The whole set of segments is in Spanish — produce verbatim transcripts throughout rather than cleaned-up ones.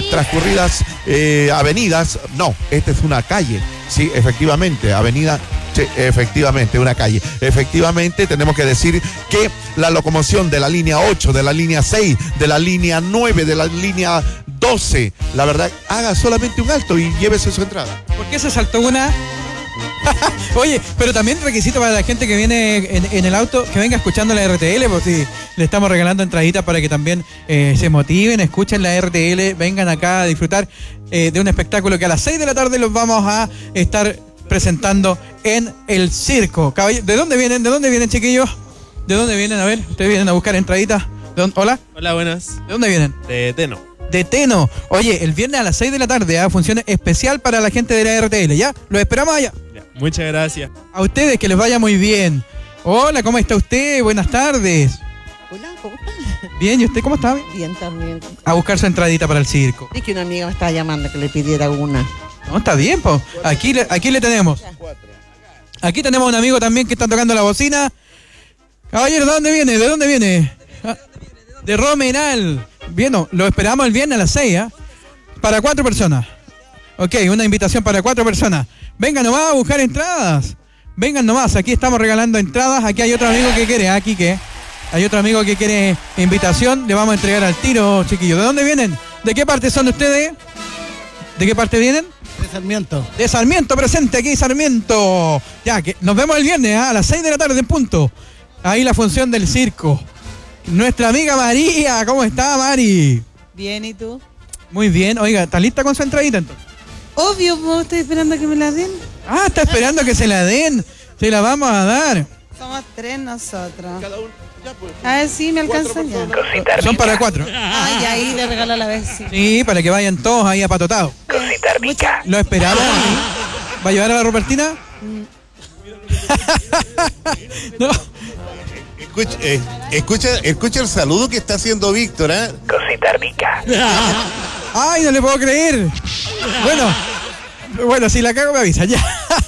transcurridas eh, avenidas. No, esta es una calle, sí, efectivamente, avenida. Sí, efectivamente, una calle. Efectivamente, tenemos que decir que la locomoción de la línea ocho, de la línea seis, de la línea nueve, de la línea doce, la verdad, haga solamente un alto y llévese su entrada. ¿Por qué se saltó una? Oye, pero también requisito para la gente que viene en, en el auto, que venga escuchando la R T L, por si le estamos regalando entraditas para que también eh, se motiven, escuchen la R T L, vengan acá a disfrutar eh, de un espectáculo que a las seis de la tarde los vamos a estar presentando en el circo. Caballero, ¿de dónde vienen? ¿De dónde vienen, chiquillos? ¿De dónde vienen? A ver, ustedes vienen a buscar entraditas. Hola. Hola, buenas. ¿De dónde vienen? De Teno. De Teno. Oye, el viernes a las seis de la tarde, ¿eh? Función especial para la gente de la R T L, ¿ya? Los esperamos allá. Ya, muchas gracias. A ustedes, que les vaya muy bien. Hola, ¿cómo está usted? Buenas tardes. Hola, ¿cómo están? Bien, ¿y usted cómo está? Bien también. A buscar su entradita para el circo. Es que una amiga me estaba llamando que le pidiera una. No, está bien, po. Aquí, le- aquí le tenemos. Aquí tenemos un amigo también que está tocando la bocina. Caballero, ¿de dónde viene? ¿De dónde viene? Ah, de Romenal. Bien, no, lo esperamos el viernes a las seis, ¿ah? Para cuatro personas. Ok, una invitación para cuatro personas. Vengan nomás a buscar entradas. Vengan nomás, aquí estamos regalando entradas. Aquí hay otro amigo que quiere, aquí que hay otro amigo que quiere invitación. Le vamos a entregar al tiro, chiquillos. ¿De dónde vienen? ¿De qué parte son ustedes? ¿De qué parte vienen? De Sarmiento. De Sarmiento, presente aquí, Sarmiento. Ya, que nos vemos el viernes, ¿eh? A las seis de la tarde en punto. Ahí la función del circo. Nuestra amiga María, ¿cómo está, Mari? Bien, ¿y tú? Muy bien. Oiga, ¿está lista con su entradita entonces? Obvio, vos estoy esperando a que me la den. Ah, está esperando que se la den. Se la vamos a dar. Somos tres nosotros. A ver si me alcanzan ya. Son para cuatro. Ay, ahí le regalo a la vez. Sí. Sí, para que vayan todos ahí apatotados. Mucha- Lo esperamos. ¿Va a llevar a la Rupertina? No. Escucha, eh, escucha, escucha el saludo que está haciendo Víctor, ¿eh? Ay, no le puedo creer. Bueno, bueno, si la cago me avisa, ya.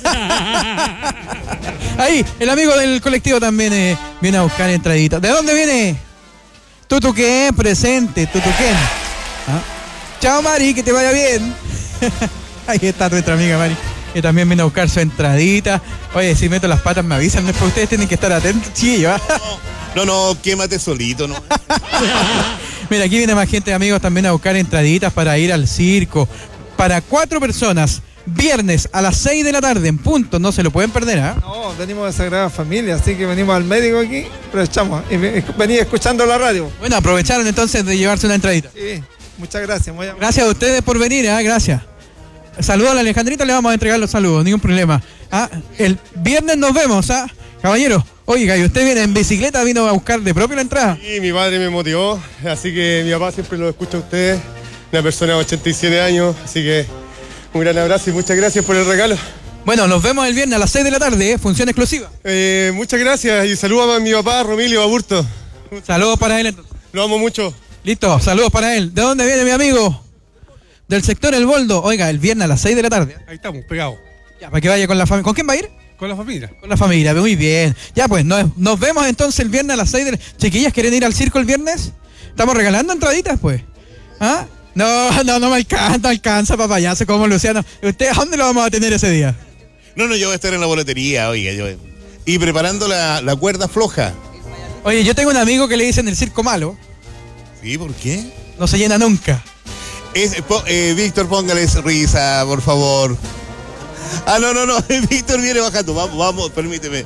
Ahí, el amigo del colectivo también eh, viene a buscar entraditas. ¿De dónde viene? Tutuquén, presente, Tutuquén. ¿Ah? Chao, Mari, que te vaya bien. Ahí está nuestra amiga Mari, que también viene a buscar su entradita. Oye, si meto las patas me avisan, después ustedes tienen que estar atentos, chillo. ¿Ah? No, no, quémate solito, ¿no? Mira, aquí viene más gente, amigos, también a buscar entraditas para ir al circo. Para cuatro personas, viernes a las seis de la tarde en punto, no se lo pueden perder, ¿ah? No, venimos de Sagrada Familia, así que venimos al médico aquí, aprovechamos. Y ve- venía escuchando la radio. Bueno, aprovecharon entonces de llevarse una entradita. Sí, muchas gracias. Muy amable. Gracias a ustedes por venir, ¿ah? Gracias. Saludos a la Alejandrita, le vamos a entregar los saludos, ningún problema. Ah, el viernes nos vemos, ¿ah? Caballero, oiga, y usted viene en bicicleta, vino a buscar de propio la entrada. Y mi padre me motivó, así que mi papá siempre lo escucha a ustedes, una persona de ochenta y siete años, así que un gran abrazo y muchas gracias por el regalo. Bueno, nos vemos el viernes a las seis de la tarde, ¿eh? Función exclusiva. Eh, muchas gracias y saludos a mi papá, Romilio Aburto. Saludos para él entonces. Lo amo mucho. Listo, saludos para él. ¿De dónde viene mi amigo? Del sector El Boldo. Oiga, el viernes a las seis de la tarde. Ahí estamos, pegados. Ya, para que vaya con la familia. ¿Con quién va a ir? Con la familia. Con la familia, muy bien. Ya pues, nos, nos vemos entonces el viernes a las seis de la... Chiquillas, ¿quieren ir al circo el viernes? Estamos regalando entraditas, pues. ¿Ah? No, no, no me alcanza, no alcanza, papayazo, como Luciano. ¿Ustedes a dónde lo vamos a tener ese día? No, no, yo voy a estar en la boletería, oiga, yo. Y preparando la, la cuerda floja. Oye, yo tengo un amigo que le dicen el circo malo. ¿Sí? ¿Por qué? No se llena nunca. Es, po- eh, Víctor, póngales risa, por favor. Ah, no, no, no, Víctor viene bajando, vamos, vamos, permíteme.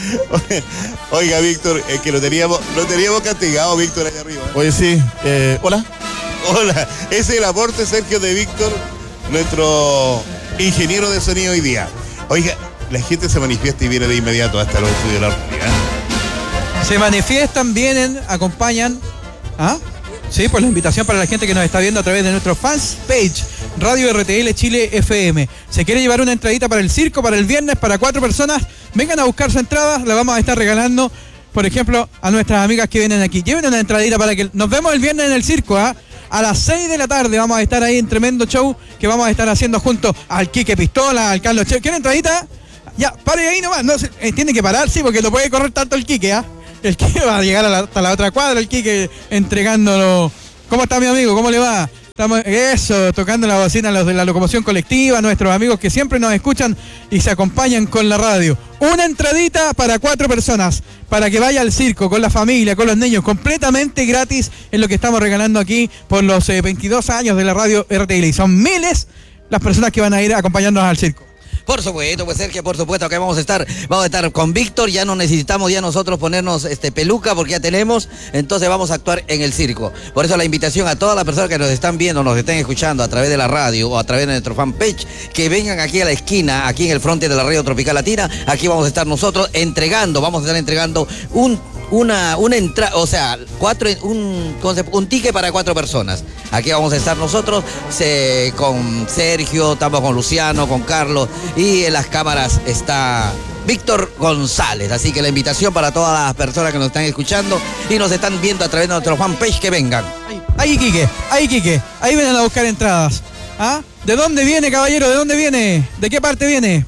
Oiga, Víctor, es que lo teníamos, lo teníamos castigado, Víctor, allá arriba. Oye, sí. Eh, Hola. Hola, ese es el aporte, Sergio, de Víctor, nuestro ingeniero de sonido hoy día. Oiga, la gente se manifiesta y viene de inmediato hasta los estudios de la realidad. Se manifiestan, vienen, acompañan. ¿Ah? Sí, pues la invitación para la gente que nos está viendo a través de nuestro fans page, Radio R T L Chile F M. ¿Se quiere llevar una entradita para el circo, para el viernes, para cuatro personas? Vengan a buscar su entrada, la vamos a estar regalando, por ejemplo, a nuestras amigas que vienen aquí. Lleven una entradita para que... Nos vemos el viernes en el circo, ¿ah? A las seis de la tarde vamos a estar ahí en tremendo show que vamos a estar haciendo junto al Quique Pistola, al Carlos Che. ¿Quiere entradita? Ya, pare ahí nomás. No, se- eh, tiene que parar, sí, porque no puede correr tanto el Quique, ¿ah? El Quique va a llegar a la- hasta la otra cuadra, el Quique entregándolo. ¿Cómo está mi amigo? ¿Cómo le va? Estamos, eso, tocando la bocina los de la locomoción colectiva, nuestros amigos que siempre nos escuchan y se acompañan con la radio. Una entradita para cuatro personas, para que vaya al circo con la familia, con los niños, completamente gratis, es lo que estamos regalando aquí por los eh, veintidós años de la radio R T L. Y son miles las personas que van a ir acompañándonos al circo. Por supuesto, pues Sergio, por supuesto que vamos a estar, vamos a estar con Víctor, ya no necesitamos ya nosotros ponernos este peluca porque ya tenemos, entonces vamos a actuar en el circo. Por eso la invitación a todas las personas que nos están viendo, nos estén escuchando a través de la radio o a través de nuestro fanpage, que vengan aquí a la esquina, aquí en el frente de la Radio Tropical Latina, aquí vamos a estar nosotros entregando, vamos a estar entregando un una una entrada, o sea, cuatro un un ticket para cuatro personas. Aquí vamos a estar nosotros se, con Sergio, estamos con Luciano, con Carlos y en las cámaras está Víctor González. Así que la invitación para todas las personas que nos están escuchando y nos están viendo a través de nuestro fanpage que vengan. Ahí, Quique, ahí, Quique, ahí vienen a buscar entradas. ¿Ah? ¿De dónde viene, caballero? ¿De dónde viene? ¿De qué parte viene?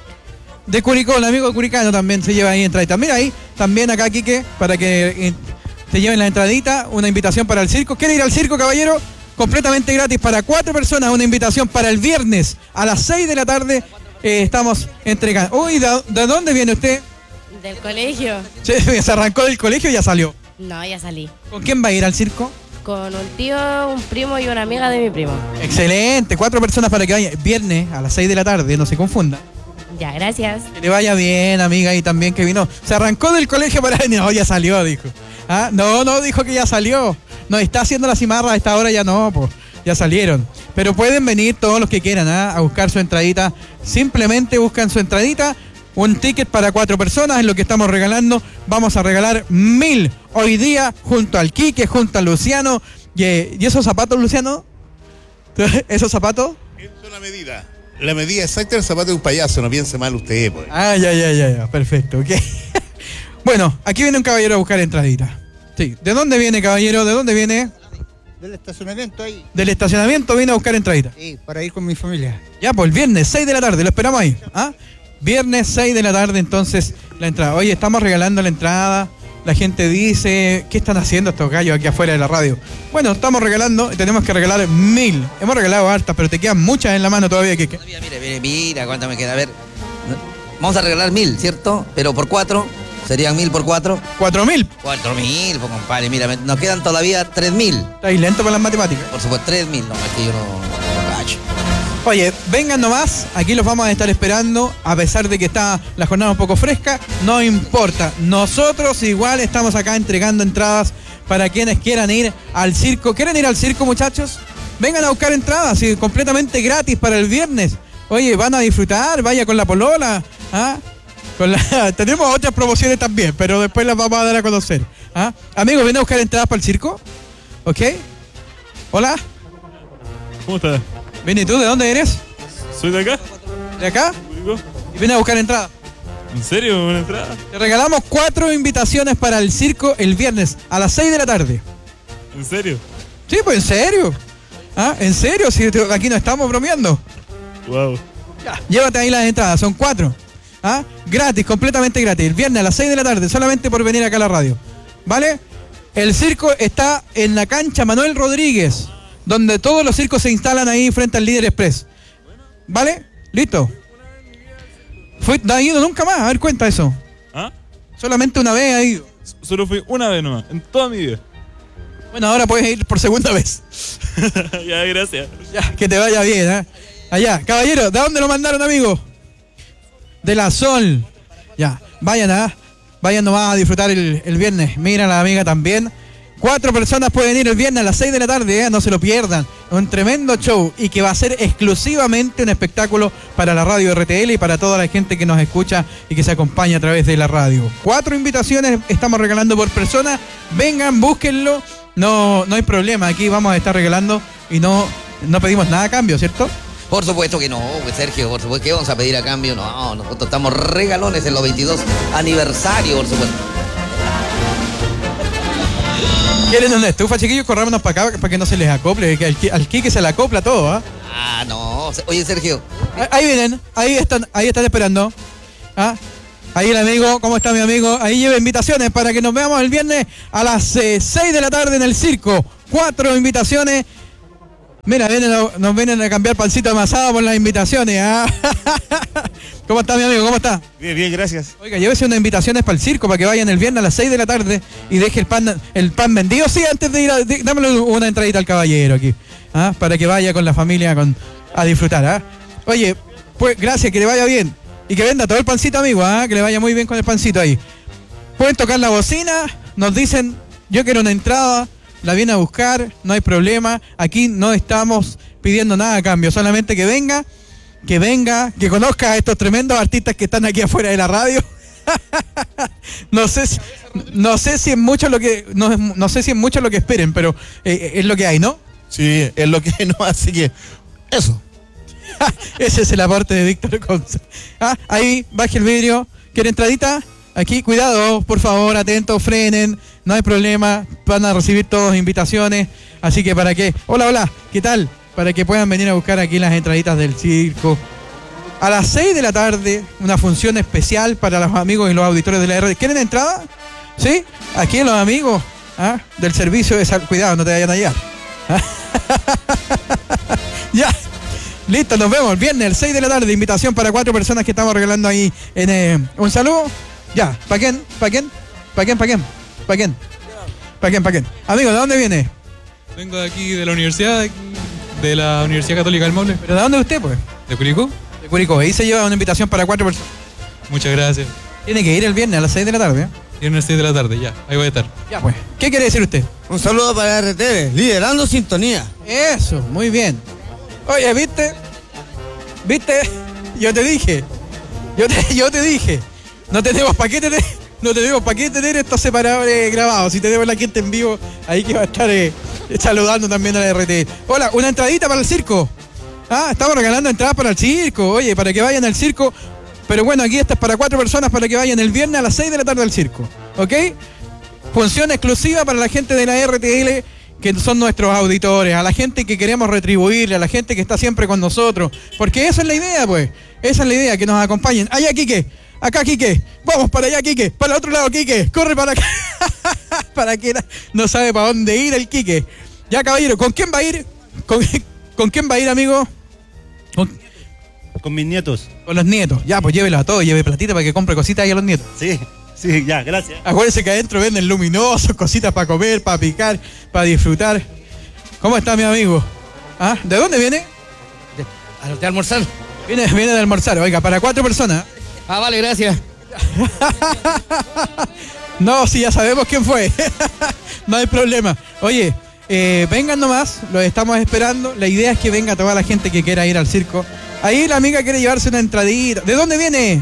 De Curicó, el amigo curicano también se lleva ahí entradita. Mira ahí, también acá, Quique, para que eh, te lleven la entradita, una invitación para el circo. ¿Quiere ir al circo, caballero? Completamente gratis para cuatro personas, una invitación para el viernes a las seis de la tarde. Eh, estamos entregando. Uy, ¿de, ¿de dónde viene usted? Del colegio. ¿Se, se arrancó del colegio y ya salió? No, ya salí. ¿Con quién va a ir al circo? Con un tío, un primo y una amiga de mi primo. Excelente, cuatro personas para que vayan. Viernes a las seis de la tarde, no se confunda. Ya, gracias. Que le vaya bien, amiga, y también que vino. Se arrancó del colegio para venir. No, ya salió, dijo. ¿Ah? No, no, dijo que ya salió. No, está haciendo la cimarra a esta hora, ya no, pues. Ya salieron. Pero pueden venir todos los que quieran, ¿ah? A buscar su entradita. Simplemente buscan su entradita. Un ticket para cuatro personas es lo que estamos regalando. Vamos a regalar mil hoy día junto al Quique, junto a Luciano. ¿Y, ¿y esos zapatos, Luciano? ¿Esos zapatos? Es una medida. La medida exacta del zapato de un payaso, no piense mal usted, pues. Ah, ya, ya, ya, ya. Perfecto, ok. Bueno, aquí viene un caballero a buscar entradita. Sí. ¿De dónde viene, caballero? ¿De dónde viene? Del estacionamiento ahí. Del estacionamiento viene a buscar entradita. Sí, para ir con mi familia. Ya, pues el viernes, seis de la tarde, lo esperamos ahí. ¿Ah? Viernes, seis de la tarde, entonces, la entrada. Oye, estamos regalando la entrada. La gente dice, ¿qué están haciendo estos gallos aquí afuera de la radio? Bueno, estamos regalando, tenemos que regalar mil. Hemos regalado hartas, pero te quedan muchas en la mano todavía. Que, que... Mira, mira, mira, mira, cuánto me queda. A ver, vamos a regalar mil, ¿cierto? Pero por cuatro, serían mil por cuatro. ¿Cuatro mil? Cuatro mil, pues compadre, mira, nos quedan todavía tres mil. ¿Estáis lento para las matemáticas? Por supuesto, tres mil, no, es que yo no, no cacho. Oye, vengan nomás, aquí los vamos a estar esperando, a pesar de que está la jornada un poco fresca, no importa, nosotros igual estamos acá entregando entradas para quienes quieran ir al circo. ¿Quieren ir al circo, muchachos? Vengan a buscar entradas, y completamente gratis para el viernes. Oye, van a disfrutar, vaya con la polola, ¿ah? Con la... Tenemos otras promociones también, pero después las vamos a dar a conocer. ¿Ah? Amigos, ¿vienen a buscar entradas para el circo? ¿Ok? ¿Hola? ¿Cómo estás? Bien, ¿y tú de dónde eres? Soy de acá. ¿De acá? ¿Y vienes a buscar entrada? ¿En serio? ¿Una entrada? Te regalamos cuatro invitaciones para el circo el viernes a las seis de la tarde. ¿En serio? Sí, pues en serio. ¿Ah? ¿En serio? Si aquí no estamos bromeando. Wow. Ya, llévate ahí las entradas, son cuatro. ¿Ah? Gratis, completamente gratis. El viernes a las seis de la tarde, solamente por venir acá a la radio. ¿Vale? El circo está en la cancha Manuel Rodríguez, donde todos los circos se instalan ahí frente al Líder Express. ¿Vale? ¿Listo? Fue, ¿No ha ido nunca más? A ver, cuenta eso. ¿Ah? Solamente una vez ha ido. Solo fui una vez nomás, en toda mi vida. Bueno, ahora puedes ir por segunda vez. Ya, gracias. Ya, que te vaya bien, ¿eh? Allá, caballero, ¿de dónde lo mandaron, amigo? De la Sol. Ya, vayan a, vayan nomás a disfrutar el, el viernes. Mira la amiga también. Cuatro personas pueden ir el viernes a las seis de la tarde, ¿eh? No se lo pierdan. Un tremendo show y que va a ser exclusivamente un espectáculo para la radio R T L y para toda la gente que nos escucha y que se acompaña a través de la radio. Cuatro invitaciones estamos regalando por persona. Vengan, búsquenlo. No, no hay problema. Aquí vamos a estar regalando y no, no pedimos nada a cambio, ¿cierto? Por supuesto que no, pues Sergio, por supuesto. ¿Qué vamos a pedir a cambio? No, nosotros estamos regalones en los veintidós aniversario, por supuesto. ¿Quieren una estufa, chiquillos? Corrámonos para acá para que no se les acople, que al, al Quique se le acopla todo, ¿ah? ¿eh? Ah, no. Oye, Sergio. Ahí vienen, ahí están, ahí están esperando. ¿Ah? Ahí el amigo, ¿cómo está mi amigo? Ahí lleva invitaciones para que nos veamos el viernes a las eh, seis de la tarde en el circo. Cuatro invitaciones. Mira, vienen a- nos vienen a cambiar pancito amasado por las invitaciones. ¿Ah? ¿Cómo está, mi amigo? ¿Cómo está? Bien, bien, gracias. Oiga, llévese unas invitaciones para el circo para que vayan el viernes a las seis de la tarde y deje el pan el pan vendido. Sí, antes de ir a... de- dámele una entradita al caballero aquí. ¿Ah? Para que vaya con la familia con, a disfrutar. ¿Ah? Oye, pues gracias, que le vaya bien. Y que venda todo el pancito, amigo. ¿Ah? Que le vaya muy bien con el pancito ahí. Pueden tocar la bocina, nos dicen, yo quiero una entrada, la viene a buscar, no hay problema. Aquí no estamos pidiendo nada a cambio, solamente que venga, que venga, que conozca a estos tremendos artistas que están aquí afuera de la radio. no sé si, no sé si es mucho lo que no, es- no sé si es mucho lo que esperen, pero eh, es lo que hay, ¿no? Sí, es lo que no, así que eso. Ese es el aporte de Víctor Conce. Ah, ahí, baje el vidrio. ¿Quiere entradita? Aquí, cuidado, por favor, atentos, frenen. No hay problema. Van a recibir todas invitaciones. Así que para que... Hola, hola, ¿qué tal? Para que puedan venir a buscar aquí las entraditas del circo. A las seis de la tarde, una función especial para los amigos y los auditores de la R D. ¿Quieren entrada? ¿Sí? Aquí los amigos ¿ah? del servicio de salud. Cuidado, no te vayan a hallar. Ya. Listo, nos vemos el viernes, el seis de la tarde. Invitación para cuatro personas que estamos regalando ahí. En, eh, un saludo. Ya. ¿Para quién? ¿Para quién? ¿Para quién? ¿Para quién? ¿Para quién? ¿Para quién? ¿Para quién? Amigo, ¿de dónde viene? Vengo de aquí, de la universidad, de, aquí, de la Universidad Católica del Maule. ¿Pero de dónde es usted, pues? ¿De Curicó? De Curicó. Ahí se lleva una invitación para cuatro personas. Muchas gracias. Tiene que ir el viernes a las seis de la tarde. ¿eh? Viernes seis de la tarde, ya. Ahí voy a estar. Ya, pues. ¿Qué quiere decir usted? Un saludo para R T V, liderando sintonía. Eso, muy bien. Oye, ¿viste? ¿Viste? Yo te dije. Yo te, yo te dije. No tenemos para qué tener, no tenemos para qué tener estos separadores grabados. Si tenemos la gente en vivo, ahí que va a estar eh, saludando también a la R T. Hola, una entradita para el circo. Ah, estamos regalando entradas para el circo. Oye, para que vayan al circo. Pero bueno, aquí esta es para cuatro personas para que vayan el viernes a las seis de la tarde al circo. ¿Ok? Función exclusiva para la gente de la R T L, que son nuestros auditores, a la gente que queremos retribuirle, a la gente que está siempre con nosotros. Porque esa es la idea, pues. Esa es la idea, que nos acompañen. Allá, Quique. Acá, Quique. Vamos para allá, Quique. Para el otro lado, Quique. Corre para acá. Para que no sabe para dónde ir el Quique. Ya, caballero, ¿con quién va a ir? ¿Con, con quién va a ir, amigo? ¿Con, Con mis nietos. con los nietos. Ya, pues llévelo a todos. Lleve platita para que compre cositas ahí a los nietos. Sí, sí, ya, gracias. Acuérdense que adentro venden luminosos, cositas para comer, para picar, para disfrutar. ¿Cómo está mi amigo? ¿Ah? ¿De dónde viene? De, de almorzar. Viene, viene de almorzar, oiga, para cuatro personas. Ah, vale, gracias. No, sí, ya sabemos quién fue. No hay problema. Oye, eh, vengan nomás, los estamos esperando. La idea es que venga toda la gente que quiera ir al circo. Ahí la amiga quiere llevarse una entradita. ¿De dónde viene?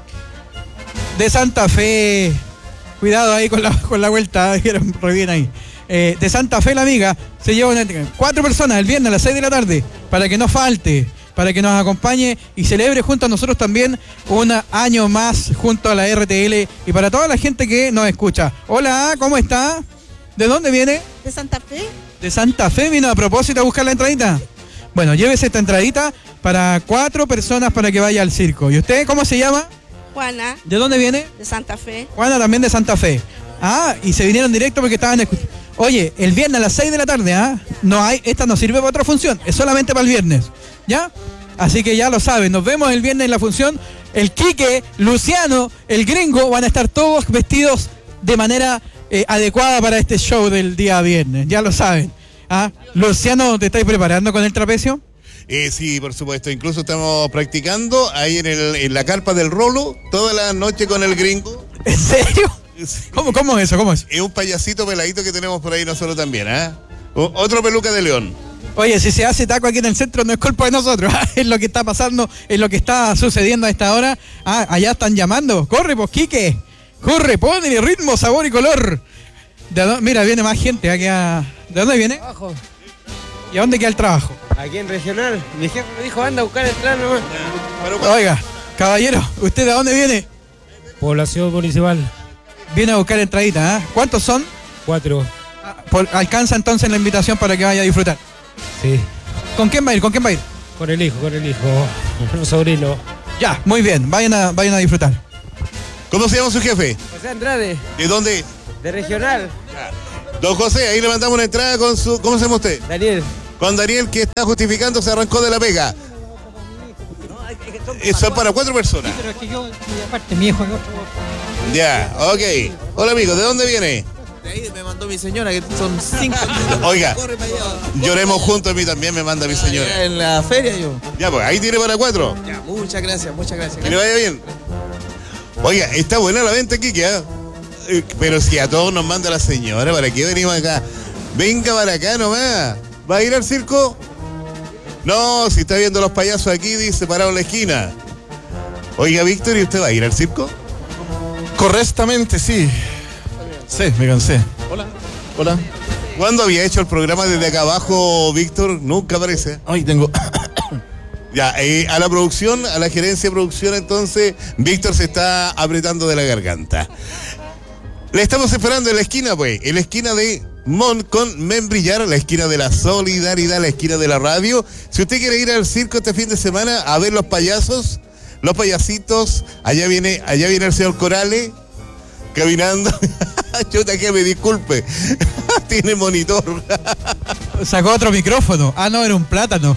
De Santa Fe. Cuidado ahí con la, con la vuelta, dijeron re bien ahí. Eh, de Santa Fe la amiga se lleva una, cuatro personas el viernes a las seis de la tarde, para que no falte, para que nos acompañe y celebre junto a nosotros también un año más junto a la R T L y para toda la gente que nos escucha. Hola, ¿cómo está? ¿De dónde viene? ¿De Santa Fe? De Santa Fe, vino a propósito a buscar la entradita. Bueno, llévese esta entradita para cuatro personas para que vaya al circo. ¿Y usted cómo se llama? Juana, ¿De dónde viene? de Santa Fe. Juana también de Santa Fe. Ah, y se vinieron directo porque estaban escuchando. Oye, el viernes a las seis de la tarde, ¿ah? No hay, esta no sirve para otra función, es solamente para el viernes. ¿Ya? Así que ya lo saben, nos vemos el viernes en la función. El Quique, Luciano, el Gringo van a estar todos vestidos de manera eh, adecuada para este show del día viernes. Ya lo saben. ¿Ah? Luciano, ¿te estáis preparando con el trapecio? Eh, sí, por supuesto. Incluso estamos practicando ahí en, el, en la carpa del Rolo toda la noche con el Gringo. ¿En serio? ¿Cómo, cómo es eso? ¿Cómo es? Es un payasito peladito que tenemos por ahí nosotros también, ¿ah? ¿eh? Otro peluca de león. Oye, si se hace taco aquí en el centro no es culpa de nosotros, ¿ah? Es lo que está pasando, es lo que está sucediendo a esta hora. Ah, allá están llamando. Corre, pues, Quique. Corre, ponle ritmo, sabor y color. ¿De dónde? Mira, viene más gente aquí a... ¿De dónde viene? Abajo. ¿Y a dónde queda el trabajo? Aquí en Regional. Mi jefe me dijo, anda a buscar el plan nomás. Oiga, caballero, ¿usted de dónde viene? Población municipal. Viene a buscar entradita, ¿ah? ¿Cuántos son? Cuatro. Por- alcanza entonces la invitación para que vaya a disfrutar. Sí. ¿Con quién va a ir? ¿Con quién va a ir? Con el hijo, con el hijo. Un sobrino. Ya, muy bien, vayan a, vayan a disfrutar. ¿Cómo se llama su jefe? José Andrade, ¿De dónde? de Regional. Don José, ahí le mandamos una entrada con su... ¿Cómo se llama usted? Daniel. Juan Daniel, que está justificando, se arrancó de la pega. Eso es para cuatro personas. Sí, pero es que yo, y aparte, mi hijo y otro. Ya, ok. Hola amigo, ¿de dónde viene? De ahí me mandó mi señora, que son cinco. Oiga, Corre para allá. lloremos juntos, a mí también me manda mi señora. En la feria yo. Ya, pues, ahí tiene para cuatro. Ya, muchas gracias, muchas gracias. Que le vaya bien. Oiga, está buena la venta aquí, ¿qué? Eh, Pero si a todos nos manda la señora, ¿para qué venimos acá? Venga para acá nomás. ¿Va a ir al circo? No, si está viendo los payasos aquí, dice, parado en la esquina. Oiga, Víctor, ¿y usted va a ir al circo? Correctamente, sí. Sí, me cansé. Hola. Hola. ¿Cuándo había hecho el programa desde acá abajo, Víctor? Nunca aparece. Ay, tengo... Ya, eh, a la producción, a la gerencia de producción, entonces, Víctor se está apretando de la garganta. Le estamos esperando en la esquina, pues, en la esquina de Mont con Membrillar, la esquina de la solidaridad, la esquina de la radio. Si usted quiere ir al circo este fin de semana a ver los payasos, los payasitos, allá viene, allá viene el señor Corales, caminando. Chuta, que me disculpe. Tiene monitor. Sacó otro micrófono. Ah, no, era un plátano.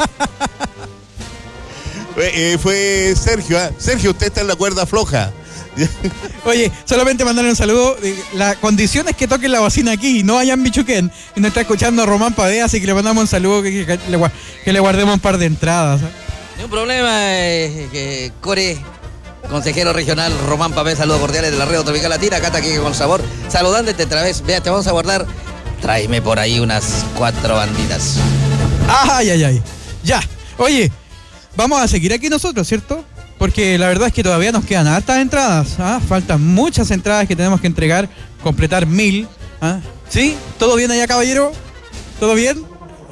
Eh, fue Sergio, ¿eh? Sergio, usted está en la cuerda floja. Oye, solamente mandarle un saludo. La condición es que toquen la bocina aquí y no hayan Bichuquén. Y nos está escuchando Román Pavea, así que le mandamos un saludo, que, que, que, le, que le guardemos un par de entradas. Ni un problema, eh, que Core, consejero regional Román Pavea, saludos cordiales de la red tropical latina, acá está aquí con sabor. Saludándote otra vez, vea, te vamos a guardar. Tráeme por ahí unas cuatro banditas. Ay, ay, ay. Ya. Oye, vamos a seguir aquí nosotros, ¿cierto? Porque la verdad es que todavía nos quedan hartas entradas. ¿Ah? Faltan muchas entradas que tenemos que entregar, completar mil. ¿Ah? ¿Sí? ¿Todo bien allá, caballero? ¿Todo bien?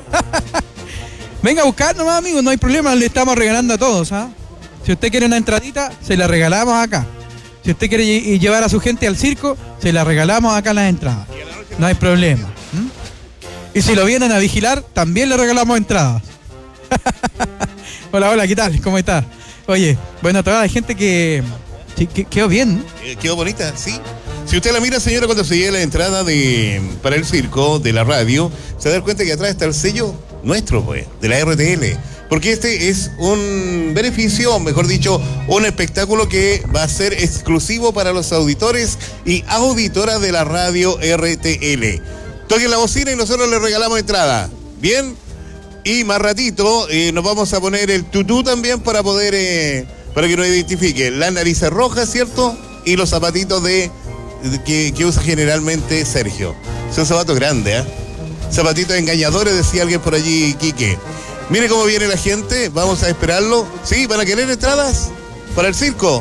Venga a buscar nomás, amigos, no hay problema, le estamos regalando a todos. ¿Ah? Si usted quiere una entradita, se la regalamos acá. Si usted quiere lle- llevar a su gente al circo, se la regalamos acá las entradas. No hay problema. ¿Mm? Y si lo vienen a vigilar, también le regalamos entradas. Hola, hola, ¿qué tal? ¿Cómo está? Oye, bueno, toda la gente que, que, que quedó bien. Eh, quedó bonita, sí. Si usted la mira, señora, cuando se llegue la entrada de para el circo de la radio, se da cuenta que atrás está el sello nuestro, pues, de la R T L. Porque este es un beneficio, o mejor dicho, un espectáculo que va a ser exclusivo para los auditores y auditoras de la radio R T L. Toquen la bocina y nosotros les regalamos entrada. ¿Bien? Y más ratito eh, nos vamos a poner el tutú también para poder, eh, para que nos identifique. Las narices rojas, ¿cierto? Y los zapatitos de, de que, que usa generalmente Sergio. Son zapatos grandes, ¿eh? Zapatitos engañadores, decía alguien por allí, Quique. Mire cómo viene la gente, vamos a esperarlo. ¿Sí? ¿Van a querer entradas para el circo?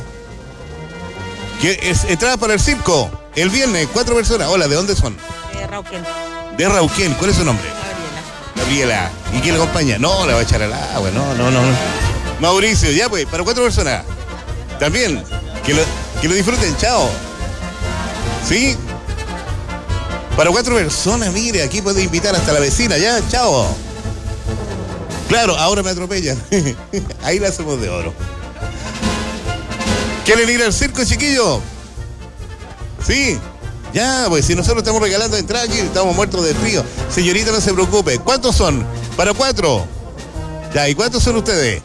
¿Qué es entradas para el circo? El viernes, cuatro personas. Hola, ¿de dónde son? Eh, Rauquén. De Rauquén, ¿cuál es su nombre? Gabriela. ¿Y quién le acompaña? No, le va a echar al agua, no, no, no. Mauricio, ya pues, para cuatro personas. También, que lo, que lo disfruten, chao. ¿Sí? Para cuatro personas, mire, aquí puede invitar hasta la vecina, ya, chao. Claro, ahora me atropellan. Ahí la hacemos de oro. ¿Quieren ir al circo, chiquillo? ¿Sí? Ya, pues si nosotros estamos regalando entradas aquí, estamos muertos de frío. Señorita, no se preocupe. ¿Cuántos son? Para cuatro. Ya, ¿y cuántos son ustedes?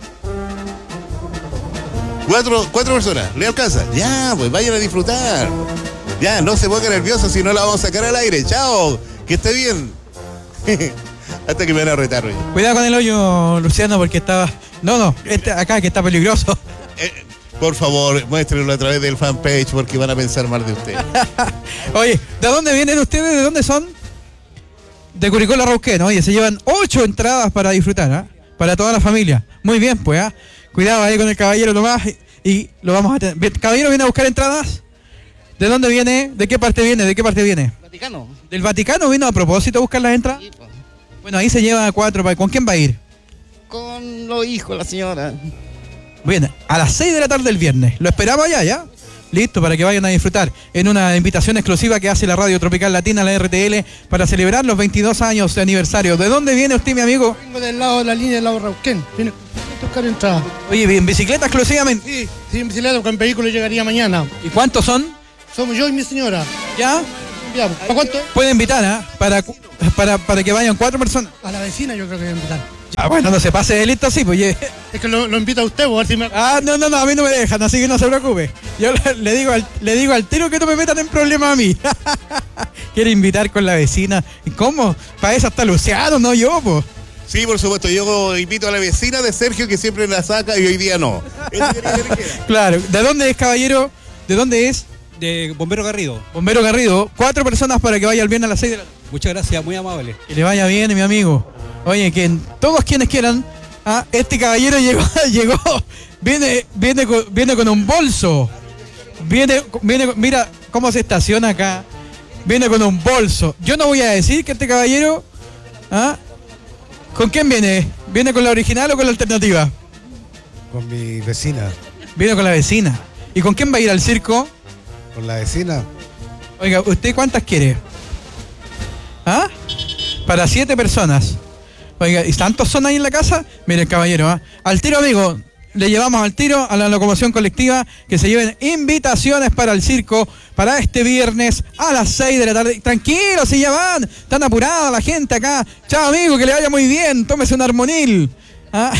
Cuatro, cuatro personas. ¿Le alcanza? Ya, pues vayan a disfrutar. Ya, no se ponga nervioso, si no la vamos a sacar al aire. Chao, que esté bien. Hasta que me van a retar. Oye. Cuidado con el hoyo, Luciano, porque estaba... No, no, este acá que está peligroso. Eh, por favor, muéstrenlo a través del fanpage porque van a pensar mal de usted. Oye, ¿de dónde vienen ustedes? ¿De dónde son? De Curicó La Rauquén. Oye, se llevan ocho entradas para disfrutar, ¿ah? Para toda la familia. Muy bien, pues, ¿ah? Cuidado ahí con el caballero nomás y, y lo vamos a tener. Bien, ¿caballero viene a buscar entradas? ¿De dónde viene? ¿De qué parte viene? ¿De qué parte viene? Vaticano. ¿Del Vaticano vino a propósito a buscar las entradas? Sí, pues. Bueno, ahí se lleva cuatro. ¿Con quién va a ir? Con los hijos, la señora. Bien, a las seis de la tarde del viernes. Lo esperamos allá, ¿ya? Listo, para que vayan a disfrutar en una invitación exclusiva que hace la Radio Tropical Latina, la R T L, para celebrar los veintidós años de aniversario. ¿De dónde viene usted, mi amigo? Vengo del lado de la línea del lado Rauquén. Viene a buscar entrada. Oye, ¿en bicicleta exclusivamente? Sí, sí, en bicicleta, con vehículo llegaría mañana. ¿Y cuántos son? Somos yo y mi señora. ¿Ya? Ya, ¿para cuánto? Puede invitar, ¿ah? Para, para, para que vayan cuatro personas. A la vecina yo creo que voy a invitar. Ah, bueno, no se pase de listo así, pues. ye- Es que lo, lo invita a usted, a ver si me... Ah, no, no, no, a mí no me dejan, así que no se preocupe. Yo le, le digo al, le digo al tiro que no me metan en problemas a mí. Quiere invitar con la vecina. ¿Y cómo? Para eso está Luciano, no yo, pues. Sí, por supuesto, yo invito a la vecina de Sergio que siempre la saca y hoy día no. Eso quería que dijera. Claro. ¿De dónde es, caballero? ¿De dónde es? De Bombero Garrido. Bombero Garrido. Cuatro personas para que vaya el viernes a las seis de la tarde. Muchas gracias, muy amable. Que le vaya bien, mi amigo. Oye, que todos quienes quieran, ah, este caballero llegó, llegó, viene, viene, con, viene con un bolso. Viene, viene, con- mira cómo se estaciona acá. Viene con un bolso. Yo no voy a decir que este caballero, ah, ¿con quién viene? ¿Viene con la original o con la alternativa? Con mi vecina. Viene con la vecina. ¿Y con quién va a ir al circo? Con la vecina. Oiga, ¿usted cuántas quiere? ¿Ah? Para siete personas. Oiga, ¿y tantos son ahí en la casa? Mire, caballero, ¿ah? Al tiro, amigo, le llevamos al tiro a la locomoción colectiva que se lleven invitaciones para el circo para este viernes a las seis de la tarde. Tranquilos, si ya van, están apurada la gente acá. Chao, amigo, que le vaya muy bien, tómese un armonil. ¿Ah?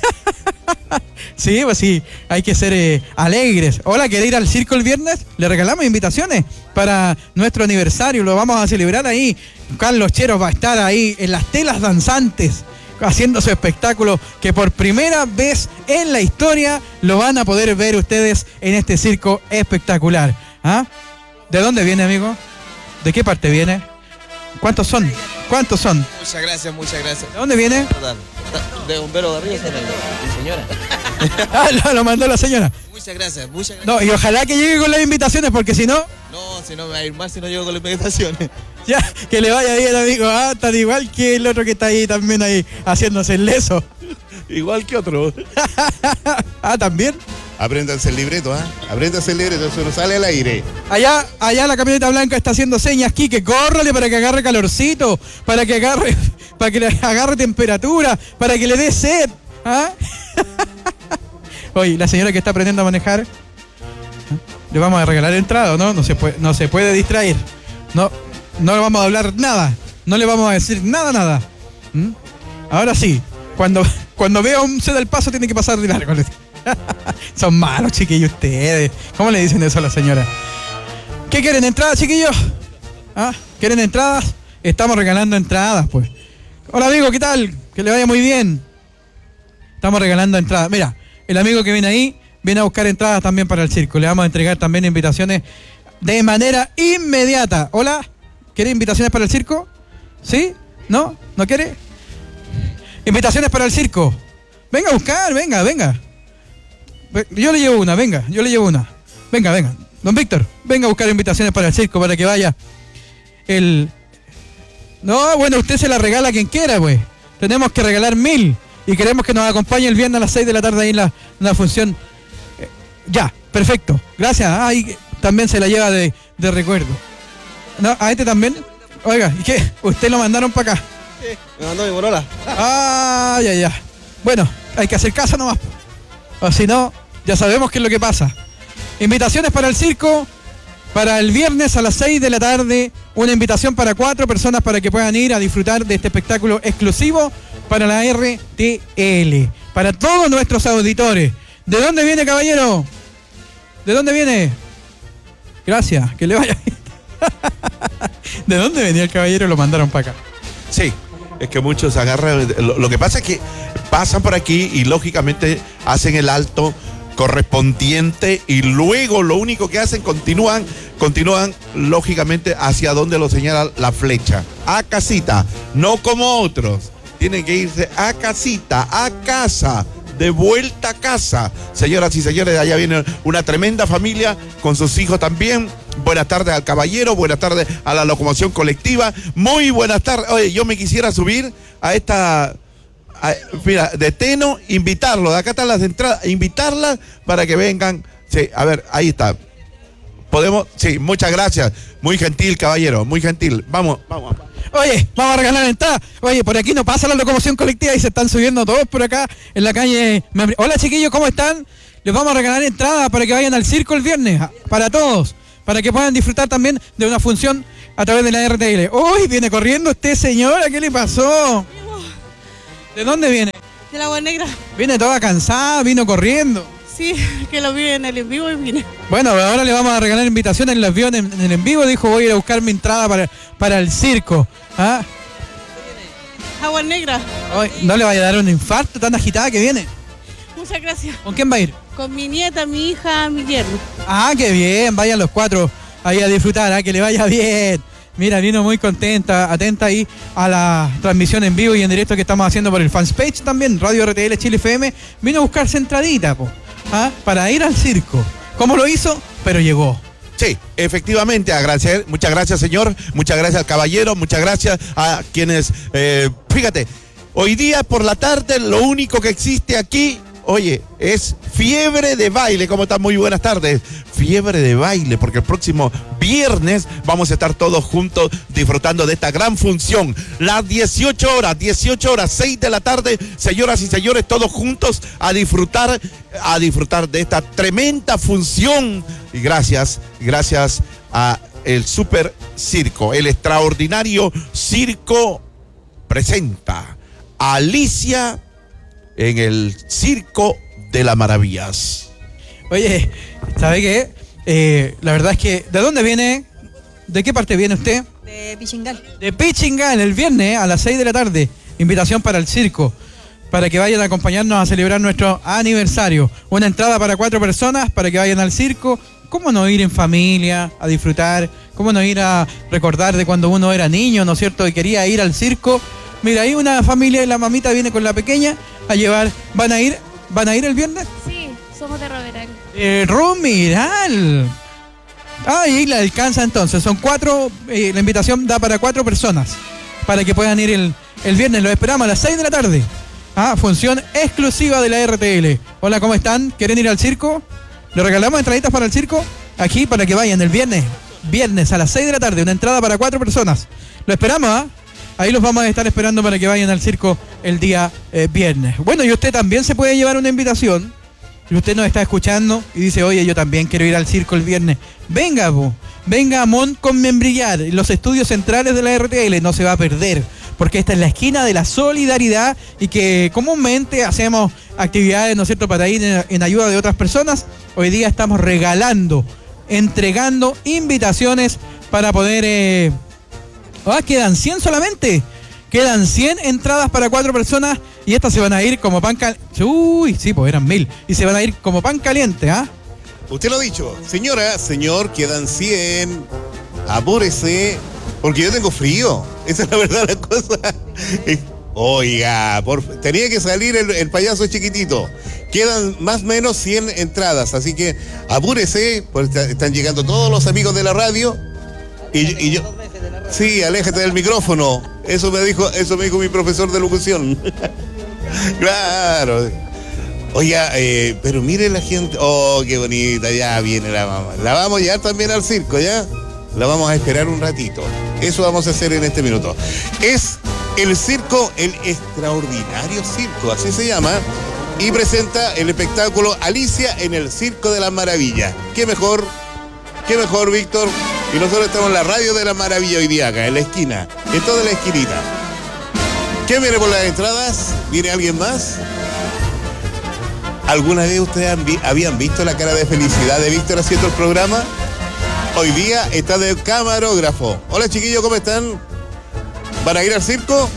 Sí, pues sí, hay que ser eh, alegres. Hola, ¿quiere ir al circo el viernes? Le regalamos invitaciones para nuestro aniversario, lo vamos a celebrar ahí. Carlos Cheros va a estar ahí en las telas danzantes haciendo su espectáculo que por primera vez en la historia lo van a poder ver ustedes en este circo espectacular. ¿Ah? ¿De dónde viene, amigo? ¿De qué parte viene? ¿Cuántos son? ¿Cuántos son? Muchas gracias, muchas gracias. ¿De dónde viene? De Bombero Garrido, mi señora. Ah, lo, lo mandó la señora. Muchas gracias, muchas gracias. No, y ojalá que llegue con las invitaciones, porque si no, No, si no me va a ir mal si no llego con las invitaciones. ya, que le vaya bien, amigo. Ah, tan igual que el otro que está ahí también ahí haciéndose el leso. Igual que otro. Ah, también. Apréndanse el libreto, ¿ah? Apréndanse el libreto, eso no sale al aire. Allá, allá la camioneta blanca está haciendo señas, Quique, córrale para que agarre calorcito, para que agarre, para que le agarre temperatura, para que le dé sed. ¿Ah? Oye, la señora que está aprendiendo a manejar, ¿ah? Le vamos a regalar entrada, ¿no? No se puede, no se puede distraer. No, no le vamos a hablar nada. No le vamos a decir nada, nada. ¿Mm? Ahora sí, cuando, cuando vea un ceda el paso tiene que pasar de largo. Son malos, chiquillos, ustedes. ¿Cómo le dicen eso a la señora? ¿Qué quieren? ¿Entradas, chiquillos? ¿Ah? ¿Quieren entradas? Estamos regalando entradas, pues. Hola, amigo, ¿qué tal? Que le vaya muy bien. Estamos regalando entradas. Mira, el amigo que viene ahí viene a buscar entradas también para el circo. Le vamos a entregar también invitaciones de manera inmediata. Hola, ¿quiere invitaciones para el circo? ¿Sí? ¿No? ¿No quiere? Invitaciones para el circo. Venga a buscar, venga, venga. Yo le llevo una, venga, yo le llevo una. Venga, venga. Don Víctor, venga a buscar invitaciones para el circo para que vaya el... No, bueno, usted se la regala a quien quiera, pues. Tenemos que regalar mil y queremos que nos acompañe el viernes a las seis de la tarde ahí en la, en la función. Eh, ya, perfecto. Gracias. Ah, y también se la lleva de, de recuerdo. No, a este también. Oiga, ¿y qué? ¿Usted lo mandaron para acá? Sí, me mandó mi bolola. Ah, ya, ya. Bueno, hay que hacer caso nomás. O si no, ya sabemos qué es lo que pasa. Invitaciones para el circo, para el viernes a las seis de la tarde. Una invitación para cuatro personas para que puedan ir a disfrutar de este espectáculo exclusivo para la R T L. Para todos nuestros auditores. ¿De dónde viene, caballero? ¿De dónde viene? Gracias, que le vaya bien. ¿De dónde venía el caballero? Lo mandaron para acá. Sí, es que muchos agarran. Lo, lo que pasa es que pasan por aquí y lógicamente hacen el alto correspondiente y luego lo único que hacen continúan, continúan lógicamente hacia donde lo señala la flecha. A casita, no como otros. Tienen que irse a casita, a casa. De vuelta a casa. Señoras y señores, allá viene una tremenda familia con sus hijos también. Buenas tardes al caballero, buenas tardes a la locomoción colectiva. Muy buenas tardes. Oye, yo me quisiera subir a esta... a- mira, de Teno, invitarlo. De acá están las entradas. Invitarlas para que vengan. Sí, a ver, ahí está. Podemos... Sí, muchas gracias. Muy gentil, caballero, muy gentil. Vamos, vamos. Oye, vamos a regalar entrada. Oye, por aquí no pasa la locomoción colectiva y se están subiendo todos por acá en la calle. Hola, chiquillos, ¿cómo están? Les vamos a regalar entrada para que vayan al circo el viernes, para todos, para que puedan disfrutar también de una función a través de la R T L. ¡Uy! Viene corriendo usted, señora. ¿Qué le pasó? ¿De dónde viene? De la Agua Negra. Viene toda cansada, vino corriendo. Sí, que lo vi en el en vivo y vine. Bueno, ahora le vamos a regalar invitaciones. Las vio en, en el en vivo. Dijo, voy a ir a buscar mi entrada para, para el circo. ¿Ah? Agua Negra. Ay, no le vaya a dar un infarto tan agitada que viene. Muchas gracias. ¿Con quién va a ir? Con mi nieta, mi hija, mi yerno. Ah, qué bien. Vayan los cuatro ahí a disfrutar. ¿Ah? Que le vaya bien. Mira, vino muy contenta, atenta ahí a la transmisión en vivo y en directo que estamos haciendo por el fanpage también, Radio R T L Chile F M. Vino a buscarse entradita, po, ¿ah? Para ir al circo. ¿Cómo lo hizo? Pero llegó. Sí, efectivamente, agradecer, muchas gracias señor, muchas gracias caballero, muchas gracias a quienes, eh, fíjate, hoy día por la tarde lo único que existe aquí, oye, es fiebre de baile. ¿Cómo están? Muy buenas tardes. Fiebre de baile, porque el próximo viernes vamos a estar todos juntos disfrutando de esta gran función. Las dieciocho horas, dieciocho horas, seis de la tarde, señoras y señores, todos juntos a disfrutar, a disfrutar de esta tremenda función. Y gracias, gracias a el Super Circo, el extraordinario circo presenta a Alicia en el Circo de las Maravillas. Oye, ¿sabe qué? Eh, la verdad es que, ¿de dónde viene? ¿De qué parte viene usted? De Pichingal. De Pichingal, el viernes a las seis de la tarde. Invitación para el circo, para que vayan a acompañarnos a celebrar nuestro aniversario. Una entrada para cuatro personas para que vayan al circo. ¿Cómo no ir en familia a disfrutar? ¿Cómo no ir a recordar de cuando uno era niño, ¿no es cierto? Y quería ir al circo. Mira, ahí una familia y la mamita viene con la pequeña a llevar. ¿Van a ir? ¿Van a ir el viernes? Sí, somos de Romeral. Eh, Romeral. Ah, ahí la alcanza entonces. Son cuatro, eh, la invitación da para cuatro personas. Para que puedan ir el, el viernes. Los esperamos a las seis de la tarde. Ah, función exclusiva de la R T L. Hola, ¿cómo están? ¿Quieren ir al circo? ¿Le regalamos entraditas para el circo? Aquí para que vayan el viernes. Viernes a las seis de la tarde. Una entrada para cuatro personas. Lo esperamos, ¿ah? Ahí los vamos a estar esperando para que vayan al circo el día eh, viernes. Bueno, y usted también se puede llevar una invitación. Si usted nos está escuchando y dice, oye, yo también quiero ir al circo el viernes. Venga, po. Venga a Mont con Membrillar, en los estudios centrales de la R T L. No se va a perder, porque esta es la esquina de la solidaridad y que comúnmente hacemos actividades, ¿no es cierto?, para ir en, en ayuda de otras personas. Hoy día estamos regalando, entregando invitaciones para poder... Eh, Ah, quedan cien solamente. Quedan cien entradas para cuatro personas y estas se van a ir como pan caliente. Uy, sí, pues eran mil. Y se van a ir como pan caliente, ¿ah? Usted lo ha dicho. Señora, señor, quedan cien. Apúrese, porque yo tengo frío. Esa es la verdad de la cosa. Oiga, por, tenía que salir el, el payaso chiquitito. Quedan más o menos cien entradas, así que apúrese, porque están llegando todos los amigos de la radio. Y, y yo... Sí, aléjate del micrófono. Eso me dijo, eso me dijo mi profesor de locución. Claro. Oiga, eh, pero mire la gente. Oh, qué bonita, ya viene la mamá. La vamos a llevar también al circo, ¿ya? La vamos a esperar un ratito. Eso vamos a hacer en este minuto. Es el circo, el extraordinario circo, así se llama. Y presenta el espectáculo Alicia en el Circo de las Maravillas. ¿Qué mejor? ¿Qué mejor, Víctor? Y nosotros estamos en la radio de la maravilla hoy día acá, en la esquina, en toda la esquinita. ¿Quién viene por las entradas? ¿Viene alguien más? ¿Alguna vez ustedes han vi- habían visto la cara de felicidad de Víctor haciendo el programa? Hoy día está de camarógrafo. Hola chiquillos, ¿cómo están? ¿Van a ir al circo?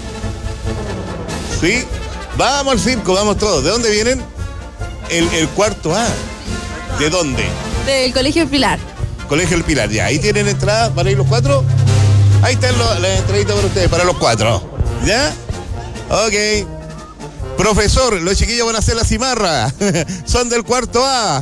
¿Sí? Vamos al circo, vamos todos. ¿De dónde vienen? El, el cuarto A. ¿De dónde? Del Colegio El Pilar. Colegio El Pilar, ya. Ahí tienen entradas para ir los cuatro. Ahí están lo, las entraditas para ustedes, para los cuatro. ¿Ya? Ok. Profesor, los chiquillos van a hacer la cimarra. Son del cuarto A.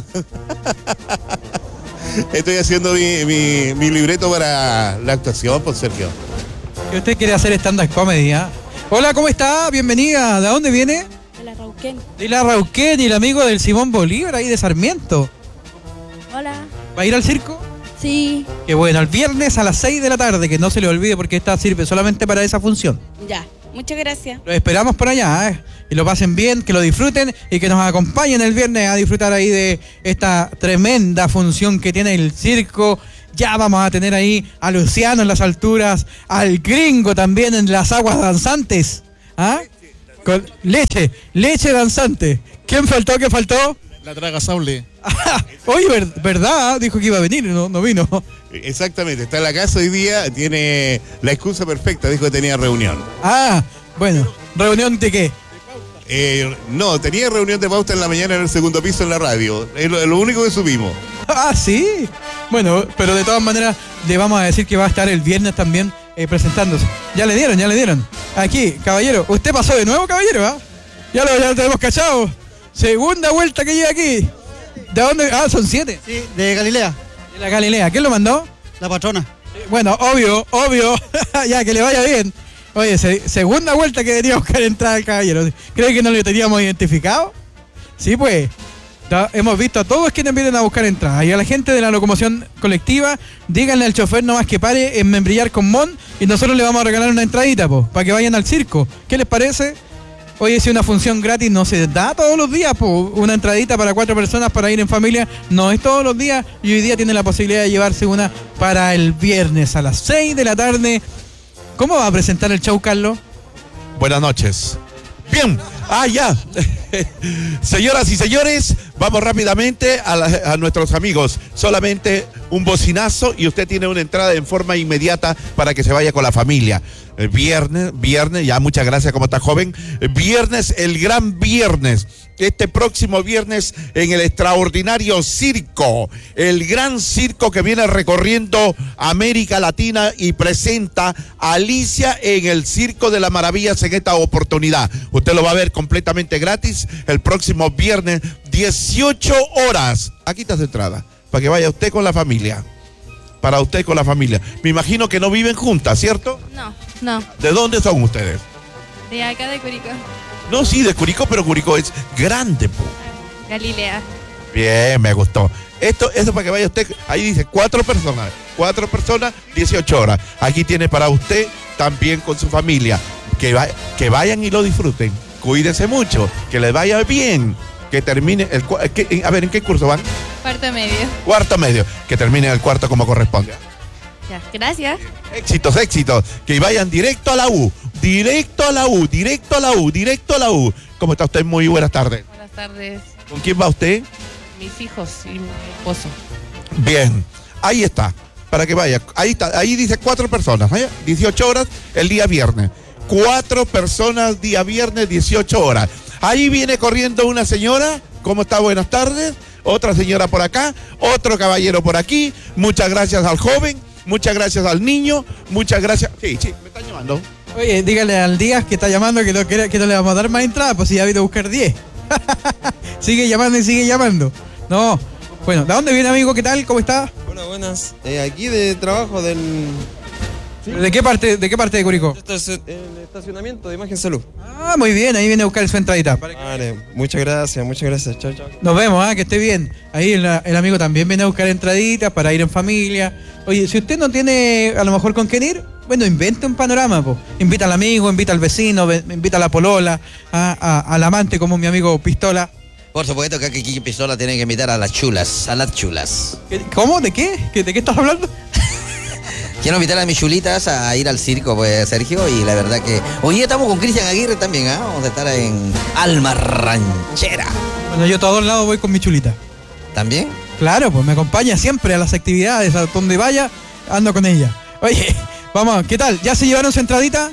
Estoy haciendo mi, mi, mi libreto para la actuación, por Sergio. Que usted quiere hacer stand-up comedy, ¿ah? Hola, ¿cómo está? Bienvenida. ¿De dónde viene? De la Rauquén. De la Rauquén, y el amigo del Simón Bolívar, ahí de Sarmiento. Hola. ¿Va a ir al circo? Sí. Qué bueno, el viernes a las seis de la tarde, que no se le olvide porque esta sirve solamente para esa función. Ya. Muchas gracias. Los esperamos por allá, ¿eh? Y lo pasen bien, que lo disfruten y que nos acompañen el viernes a disfrutar ahí de esta tremenda función que tiene el circo Ya vamos a tener ahí a Luciano en las alturas, al gringo también en las aguas danzantes. ¿Ah? Con leche, leche danzante. ¿Quién faltó? ¿Qué faltó? La traga Saule. Oye, ver, ¿verdad? Dijo que iba a venir, no, no vino. Exactamente, está en la casa hoy día, tiene la excusa perfecta, dijo que tenía reunión. Ah, bueno, ¿reunión de qué? Eh, no, tenía reunión de pauta en la mañana en el segundo piso en la radio, es lo, lo único que subimos. Ah, sí. Bueno, pero de todas maneras le vamos a decir que va a estar el viernes también eh, presentándose. Ya le dieron, ya le dieron. Aquí, caballero, usted pasó de nuevo, caballero, ¿ah? Ya lo, ya lo tenemos cachado. Segunda vuelta que lleva aquí. ¿De dónde? Ah, son siete. Sí, de Galilea. De la Galilea. ¿Quién lo mandó? La patrona. Bueno, obvio, obvio. Ya, que le vaya bien. Oye, se, segunda vuelta que venía a buscar entrada al caballero. ¿Cree que no lo teníamos identificado? Sí, pues. Ya hemos visto a todos quienes vienen a buscar entradas. Y a la gente de la locomoción colectiva, díganle al chofer nomás que pare en Membrillar con Mon y nosotros le vamos a regalar una entradita, po, para que vayan al circo. ¿Qué les parece? Oye, si una función gratis no se da todos los días, po, una entradita para cuatro personas para ir en familia no es todos los días, y hoy día tiene la posibilidad de llevarse una para el viernes a las seis de la tarde. ¿Cómo va a presentar el show, Carlos? Buenas noches. Bien, ah, ya. Señoras y señores, vamos rápidamente a, la, a nuestros amigos. Solamente un bocinazo y usted tiene una entrada en forma inmediata para que se vaya con la familia. El viernes, viernes, ya muchas gracias, como está joven. Viernes, el gran viernes. Este próximo viernes en el extraordinario circo. El gran circo que viene recorriendo América Latina y presenta a Alicia en el Circo de las Maravillas en esta oportunidad. Usted lo va a ver completamente gratis el próximo viernes, dieciocho horas. Aquí está su entrada, para que vaya usted con la familia. Para usted con la familia. Me imagino que no viven juntas, ¿cierto? No, no. ¿De dónde son ustedes? De acá de Curicó. No, sí, de Curicó, pero Curicó es grande, po. Galilea. Bien, me gustó. Esto, esto para que vaya usted, ahí dice cuatro personas, cuatro personas, dieciocho horas. Aquí tiene para usted también con su familia. Que, va, que vayan y lo disfruten. Cuídense mucho, que les vaya bien. Que termine el que, a ver, ¿en qué curso van? Cuarto medio. Cuarto medio, que termine el cuarto como corresponde. Ya, gracias. Éxitos, éxitos, que vayan directo a la U, directo a la U, directo a la U, directo a la U. ¿Cómo está usted? Muy buenas tardes. Buenas tardes. ¿Con quién va usted? Mis hijos y mi esposo. Bien, ahí está, para que vaya. Ahí está, ahí dice cuatro personas, ¿eh? dieciocho horas el día viernes. Cuatro personas día viernes, dieciocho horas. Ahí viene corriendo una señora. ¿Cómo está? Buenas tardes. Otra señora por acá, otro caballero por aquí. Muchas gracias al joven, muchas gracias al niño, muchas gracias. Sí, sí, me están llamando. Oye, dígale al Díaz que está llamando que no, que, que no le vamos a dar más entrada, pues si ya ha ido a buscar diez. Sigue llamando y sigue llamando. No, bueno, ¿de dónde viene, amigo? ¿Qué tal? ¿Cómo está? Bueno, buenas. Eh, aquí de trabajo del... ¿Sí? ¿De qué parte de qué parte de Curicó? Esto es el estacionamiento de Imagen Salud. Ah, muy bien, ahí viene a buscar su entradita. Vale, muchas gracias, muchas gracias. Chao, chao. Nos vemos, ¿ah? Que esté bien. Ahí el, el amigo también viene a buscar entraditas para ir en familia. Oye, si usted no tiene a lo mejor con quién ir, bueno, invente un panorama, po. Invita al amigo, invita al vecino, invita a la polola, a, a, al amante como mi amigo Pistola. Por supuesto que aquí Pistola tiene que invitar a las chulas, a las chulas. ¿Cómo? ¿De qué? ¿De qué estás hablando? Quiero invitar a mis chulitas a ir al circo, pues, Sergio, y la verdad que hoy día estamos con Cristian Aguirre también, ¿ah? ¿eh? Vamos a estar en Alma Ranchera. Bueno, yo a todos lados voy con mi chulita. ¿También? Claro, pues me acompaña siempre a las actividades, a donde vaya, ando con ella. Oye, vamos, ¿qué tal? ¿Ya se llevaron su entradita?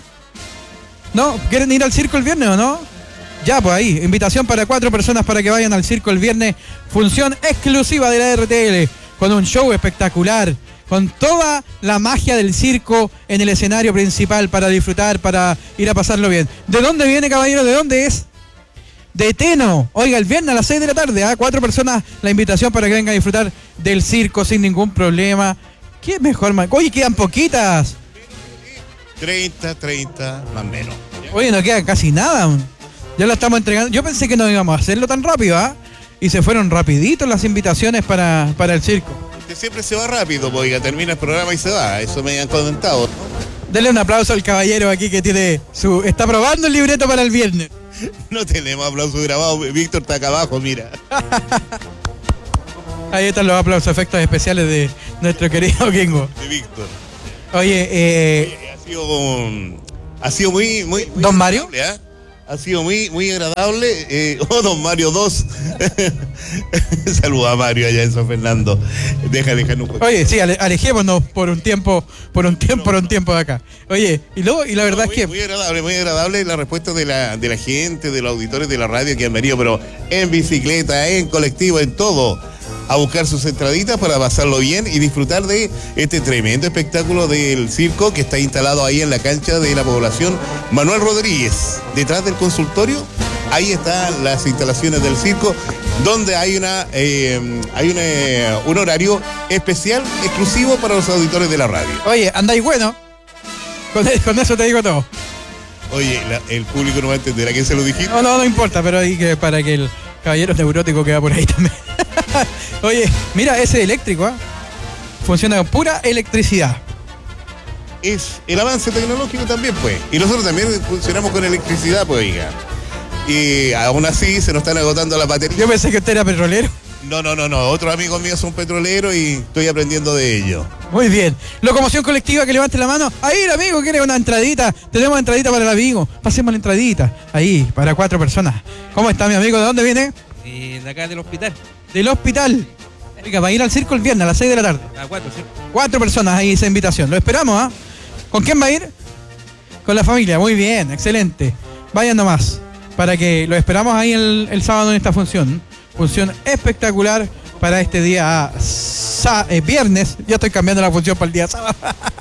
¿No? ¿Quieren ir al circo el viernes o no? Ya, pues ahí, invitación para cuatro personas para que vayan al circo el viernes. Función exclusiva de la R T L, con un show espectacular, con toda la magia del circo en el escenario principal para disfrutar, para ir a pasarlo bien. ¿De dónde viene, caballero? ¿De dónde es? De Teno. Oiga, el viernes a las seis de la tarde, ¿ah? Cuatro personas, la invitación para que vengan a disfrutar del circo sin ningún problema. ¿Qué mejor, man? Oye, quedan poquitas. treinta, treinta, más o menos. Oye, no queda casi nada. Ya lo estamos entregando. Yo pensé que no íbamos a hacerlo tan rápido, ¿ah? Y se fueron rapiditos las invitaciones para, para el circo. Usted siempre se va rápido, pues, oiga, termina el programa y se va. Eso me han comentado. Dele un aplauso al caballero aquí que tiene su... Está probando el libreto para el viernes. No tenemos aplauso grabado. Víctor está acá abajo, mira. Ahí están los aplausos, efectos especiales de nuestro querido Kingo. De Víctor. Oye, eh... Ha sido, um, ha sido muy, muy, muy ¿Don Mario? ¿eh? Ha sido muy, muy agradable. Eh, oh, don Mario dos. Saluda a Mario allá en San Fernando. Deja, deja un poquito. Oye, sí, ale, alejémonos por un tiempo, por un tiempo, por un tiempo de acá. Oye, y luego, y la verdad no, muy, es que. Muy agradable, muy agradable la respuesta de la, de la gente, de los auditores de la radio que han venido, pero en bicicleta, en colectivo, en todo, a buscar sus entraditas para pasarlo bien y disfrutar de este tremendo espectáculo del circo que está instalado ahí en la cancha de la población Manuel Rodríguez, detrás del consultorio. Ahí están las instalaciones del circo, donde hay una eh, hay una, un horario especial, exclusivo para los auditores de la radio. Oye, andáis bueno. Con, con eso te digo todo. Oye, la, el público no va a entender a quién se lo dijiste. No, no, no importa, pero ahí que para que el caballero neurótico que va por ahí también. Oye, mira, ese eléctrico, ¿eh? Funciona con pura electricidad. Es el avance tecnológico también, pues. Y nosotros también funcionamos con electricidad, pues, oiga. Y aún así se nos están agotando las baterías. Yo pensé que usted era petrolero. No, no, no, no. Otros amigos míos son petroleros y estoy aprendiendo de ello. Muy bien. Locomoción colectiva, que levante la mano. Ahí el amigo quiere una entradita. Tenemos entradita para el amigo. Pasemos la entradita. Ahí, para cuatro personas. ¿Cómo está mi amigo? ¿De dónde viene? Eh, de acá del hospital. Del hospital. Oiga, va a ir al circo el viernes a las seis de la tarde. A cuatro, sí. Cuatro personas ahí, esa invitación. Lo esperamos, ¿ah? ¿eh? ¿Con quién va a ir? Con la familia. Muy bien, excelente. Vayan nomás. Para que lo esperamos ahí el, el sábado en esta función. Función espectacular para este día sa, eh, viernes. Ya estoy cambiando la función para el día sábado.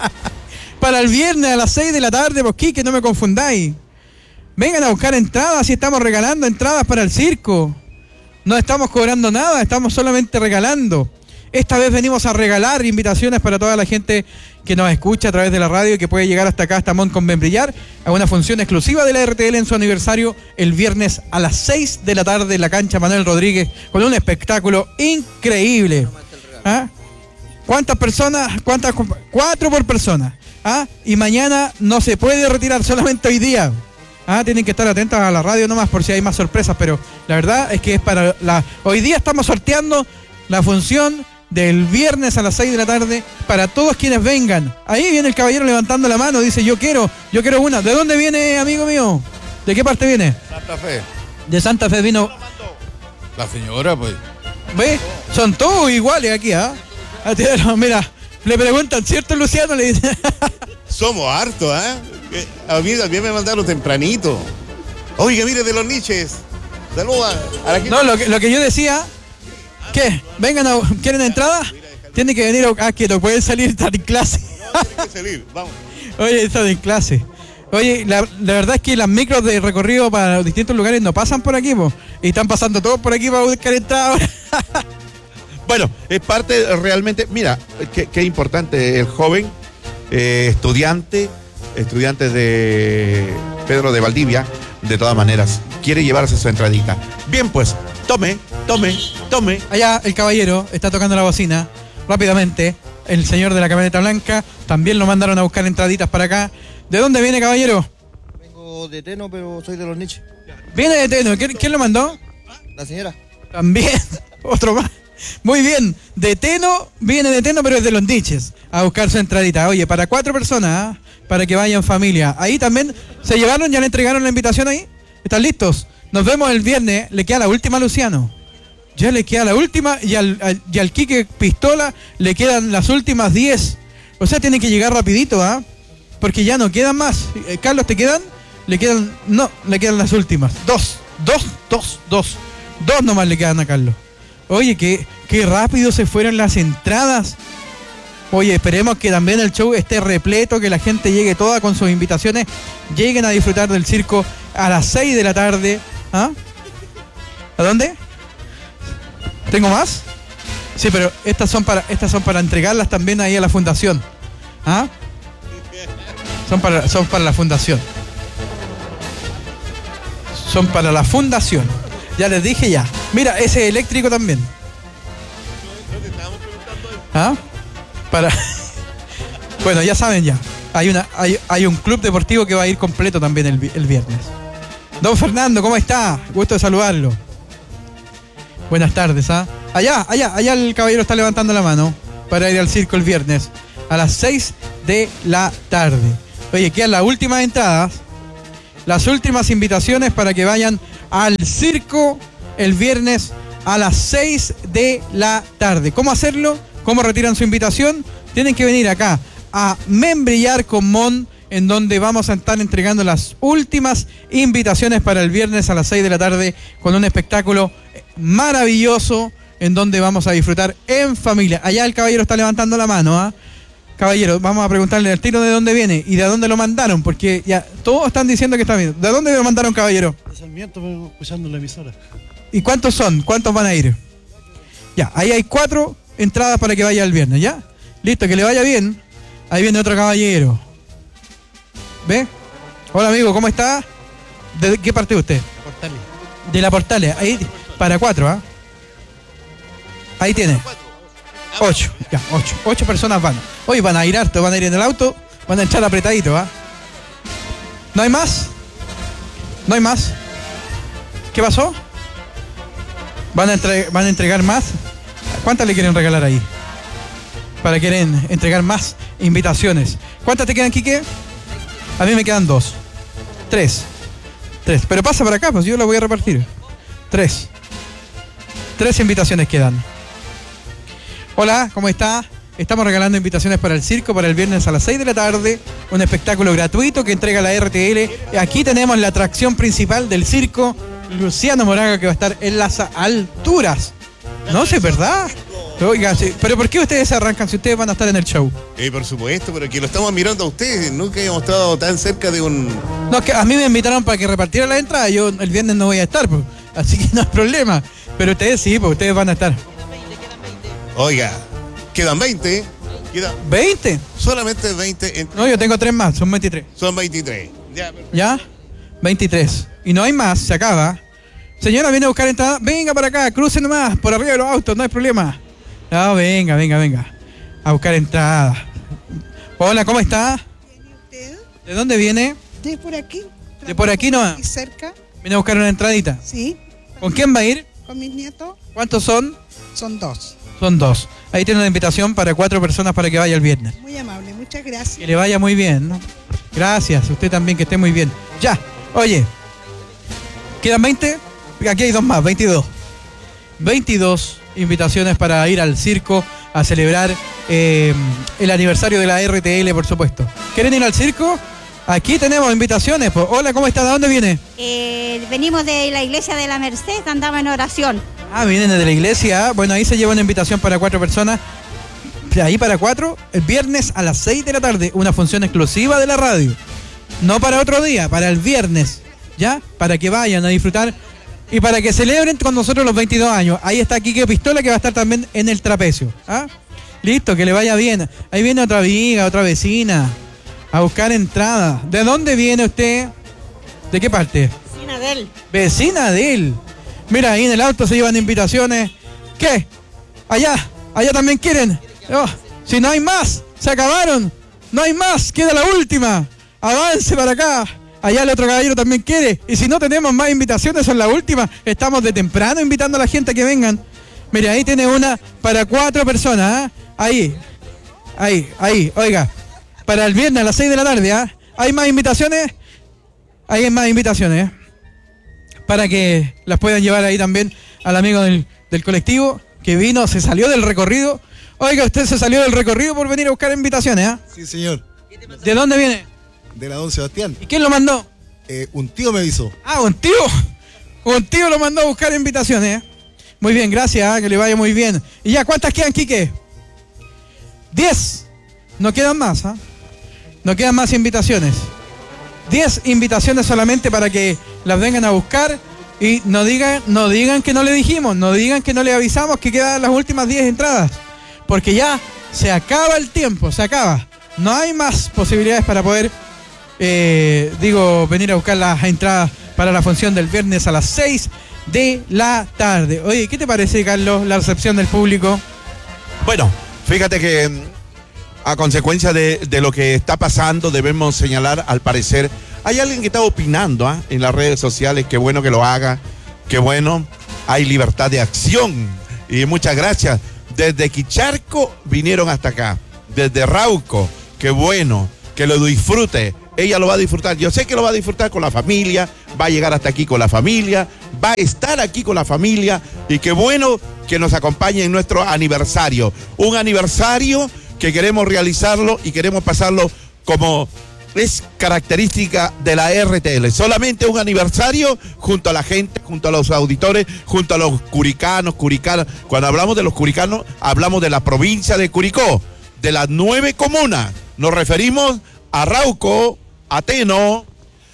Para el viernes a las seis de la tarde, pues que no me confundáis. Vengan a buscar entradas, si estamos regalando entradas para el circo. No estamos cobrando nada, estamos solamente regalando. Esta vez venimos a regalar invitaciones para toda la gente que nos escucha a través de la radio y que puede llegar hasta acá, hasta Mont con Membrillar, a una función exclusiva de la R T L en su aniversario el viernes a las seis de la tarde en la cancha Manuel Rodríguez, con un espectáculo increíble. ¿Ah? ¿Cuántas personas? ¿Cuántas? Cuatro por persona. ¿Ah? Y mañana no se puede retirar, solamente hoy día. Ah, tienen que estar atentos a la radio nomás por si hay más sorpresas, pero la verdad es que es para la... Hoy día estamos sorteando la función del viernes a las seis de la tarde para todos quienes vengan. Ahí viene el caballero levantando la mano, dice yo quiero, yo quiero una. ¿De dónde viene, amigo mío? ¿De qué parte viene? Santa Fe. De Santa Fe vino... La señora, pues. ¿Ve? Son todos iguales aquí, ¿ah? ¿eh? Mira, le preguntan, ¿cierto, Luciano? Le dice... Somos hartos, ¿ah? ¿eh? A mí también me mandaron tempranito. Oiga, mire, de los niches. Saluda a la gente. No, lo que, lo que yo decía... ¿Qué? Vengan a... ¿Quieren entrada? Tienen que venir a... Ah, que no pueden salir, están en clase. No, tienen que salir, vamos. Oye, están en clase. Oye, la, la verdad es que las micros de recorrido para los distintos lugares no pasan por aquí, po. Y están pasando todos por aquí para buscar entrada ahora. Bueno, es parte realmente... Mira, qué, qué importante el joven eh, estudiante, estudiante de Pedro de Valdivia, de todas maneras, quiere llevarse su entradita. Bien, pues, tome, tome, tome. Allá el caballero está tocando la bocina rápidamente. El señor de la camioneta blanca también lo mandaron a buscar entraditas para acá. ¿De dónde viene, caballero? Vengo de Teno, pero soy de los niches. Viene de Teno. ¿Quién, quién lo mandó? La señora. También. Otro más. Muy bien. De Teno, viene de Teno, pero es de los niches. A buscar su entradita. Oye, para cuatro personas, ¿eh? Para que vayan familia. Ahí también, ¿se llevaron? ¿Ya le entregaron la invitación ahí? ¿Están listos? Nos vemos el viernes. Le queda la última a Luciano. Ya le queda la última y al, al, y al Quique Pistola le quedan las últimas diez. O sea, tiene que llegar rapidito, ¿ah? ¿eh? Porque ya no quedan más. Eh, Carlos, ¿te quedan? Le quedan... No, le quedan las últimas. Dos, dos, dos, dos. Dos nomás le quedan a Carlos. Oye, qué, qué rápido se fueron las entradas. Oye, esperemos que también el show esté repleto, que la gente llegue toda con sus invitaciones. Lleguen a disfrutar del circo a las seis de la tarde. ¿Ah? ¿A dónde? ¿Tengo más? Sí, pero estas son para estas son para entregarlas también ahí a la fundación. ¿Ah? Son para, son para la fundación. Son para la fundación. Ya les dije ya. Mira, ese eléctrico también. ¿Ah? Para... Bueno, ya saben ya. Hay una, hay, hay un club deportivo que va a ir completo también el, el viernes. Don Fernando, ¿cómo está? Gusto de saludarlo. Buenas tardes, ¿ah? Allá, allá, allá el caballero está levantando la mano para ir al circo el viernes a las seis de la tarde. Oye, quedan las últimas entradas, las últimas invitaciones para que vayan al circo el viernes a las seis de la tarde. ¿Cómo hacerlo? ¿Cómo retiran su invitación? Tienen que venir acá a Membrillar con Mon, en donde vamos a estar entregando las últimas invitaciones para el viernes a las seis de la tarde con un espectáculo maravilloso en donde vamos a disfrutar en familia. Allá el caballero está levantando la mano, ¿ah? ¿eh? Caballero, vamos a preguntarle al tiro de dónde viene y de dónde lo mandaron, porque ya todos están diciendo que está bien. ¿De dónde lo mandaron, caballero? De Sarmiento, vengo escuchando la emisora. ¿Y cuántos son? ¿Cuántos van a ir? Ya, ahí hay cuatro entradas para que vaya el viernes, ¿ya? Listo, que le vaya bien. Ahí viene otro caballero. ¿Ve? Hola, amigo, ¿cómo está? ¿De qué parte es usted? Portales. De la Portales. Ahí, para cuatro, ¿ah? ¿eh? Ahí tiene. Ocho, ya, ocho. Ocho personas van. Hoy van a ir harto, van a ir en el auto, van a entrar apretadito, ¿ah? ¿eh? ¿No hay más? ¿No hay más? ¿Qué pasó? ¿Van a, entre- van a entregar más? ¿Cuántas le quieren regalar ahí? Para quieren entregar más invitaciones. ¿Cuántas te quedan, Quique? A mí me quedan dos. Tres. Tres. Pero pasa para acá, pues yo la voy a repartir. Tres. Tres invitaciones quedan. Hola, ¿cómo está? Estamos regalando invitaciones para el circo para el viernes a las seis de la tarde. Un espectáculo gratuito que entrega la R T L. Aquí tenemos la atracción principal del circo, Luciano Moraga, que va a estar en las alturas. No sé, ¿verdad? Oiga, sí. ¿Pero por qué ustedes se arrancan si ustedes van a estar en el show? Eh, por supuesto, pero que lo estamos mirando a ustedes. Nunca hemos estado tan cerca de un... No, es que a mí me invitaron para que repartiera la entrada. Yo el viernes no voy a estar, pues, así que no hay problema. Pero ustedes sí, pues ustedes van a estar. Oiga, quedan veinte. Queda ¿veinte? Solamente veinte. En... No, yo tengo tres más, son veintitrés. Son veintitrés. Ya, ¿Ya? veintitrés. Y no hay más, se acaba. Señora, viene a buscar entrada. Venga para acá, cruce nomás, por arriba de los autos, no hay problema. No, venga, venga, venga. A buscar entrada. Hola, ¿cómo está? ¿Usted? ¿De dónde viene? De por aquí. ¿De por aquí no? ¿Y cerca? ¿Viene a buscar una entradita? Sí. ¿Con quién va a ir? ¿Con mis nietos? ¿Cuántos son? Son dos. Son dos. Ahí tiene una invitación para cuatro personas para que vaya el viernes. Muy amable, muchas gracias. Que le vaya muy bien, ¿no? Gracias, usted también, que esté muy bien. Ya, oye. ¿Quedan veinte? Aquí hay dos más, veintidós. veintidós invitaciones para ir al circo a celebrar eh, el aniversario de la R T L, por supuesto. ¿Quieren ir al circo? Aquí tenemos invitaciones. Pues. Hola, ¿cómo está? ¿De dónde viene? Eh, venimos de la iglesia de la Merced, andamos en oración. Ah, vienen de la iglesia. Bueno, ahí se lleva una invitación para cuatro personas. Ahí para cuatro, el viernes a las seis de la tarde, una función exclusiva de la radio. No para otro día, para el viernes. ¿Ya? Para que vayan a disfrutar y para que celebren con nosotros los veintidós años. Ahí está Quique Pistola, que va a estar también en el trapecio. ¿Ah? Listo, que le vaya bien. Ahí viene otra amiga, otra vecina a buscar entrada. ¿De dónde viene usted? ¿De qué parte? Vecina de él. Vecina de él. Mira, ahí en el auto se llevan invitaciones. ¿Qué? Allá, allá también quieren. Oh, si no hay más, se acabaron. No hay más, queda la última. Avance para acá. Allá el otro caballero también quiere. Y si no tenemos más invitaciones, son las últimas. Estamos de temprano invitando a la gente a que vengan. Mire, ahí tiene una para cuatro personas. ¿eh? Ahí, ahí, ahí. Oiga, para el viernes a las seis de la tarde. ¿eh? ¿Hay más invitaciones? Hay más invitaciones. ¿eh? Para que las puedan llevar ahí también al amigo del, del colectivo que vino, se salió del recorrido. Oiga, usted se salió del recorrido por venir a buscar invitaciones. ¿eh? Sí, señor. ¿De dónde viene? De la Don Sebastián. ¿Y quién lo mandó? Eh, un tío me avisó. Ah, un tío. Un tío lo mandó a buscar invitaciones. ¿eh? Muy bien, gracias, ¿eh? Que le vaya muy bien. ¿Y ya cuántas quedan, Quique? Diez. No quedan más, ¿ah? ¿eh? No quedan más invitaciones. Diez invitaciones solamente para que las vengan a buscar y no digan, no digan que no le dijimos, no digan que no le avisamos que quedan las últimas diez entradas. Porque ya se acaba el tiempo, se acaba. No hay más posibilidades para poder, eh, digo, venir a buscar las entradas para la función del viernes a las seis de la tarde. Oye, ¿qué te parece, Carlos, la recepción del público? Bueno, fíjate que a consecuencia de, de lo que está pasando, debemos señalar, al parecer, hay alguien que está opinando ¿eh? en las redes sociales. Qué bueno que lo haga, qué bueno, hay libertad de acción. y muchas gracias. Desde Quicharco vinieron hasta acá, desde Rauco, qué bueno, que lo disfrute. Ella lo va a disfrutar, yo sé que lo va a disfrutar con la familia, va a llegar hasta aquí con la familia, va a estar aquí con la familia y qué bueno que nos acompañe en nuestro aniversario. Un aniversario que queremos realizarlo y queremos pasarlo como es característica de la R T L. Solamente un aniversario junto a la gente, junto a los auditores, junto a los curicanos, curicanas. Cuando hablamos de los curicanos, hablamos de la provincia de Curicó, de las nueve comunas. Nos referimos a Rauco, Ateno,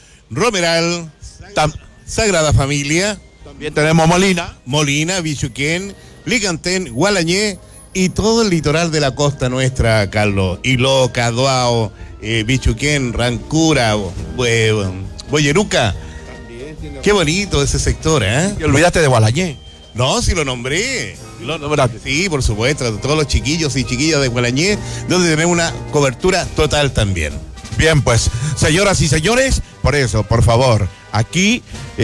Romeral, Tam- Sagrada Familia. También tenemos Molina. Molina, Bichuquén, Licantén, Gualañé y todo el litoral de la costa nuestra, Carlos. Iloca, Duao, eh, Bichuquén, Rancura, Bo- Boyeruca. Qué bonito ese sector, ¿eh? Y olvidaste de Gualañé. No, sí lo nombré. Lo nombraste. Sí, por supuesto, todos los chiquillos y chiquillas de Gualañé, donde tenemos una cobertura total también. Bien, pues, señoras y señores, por eso, por favor, aquí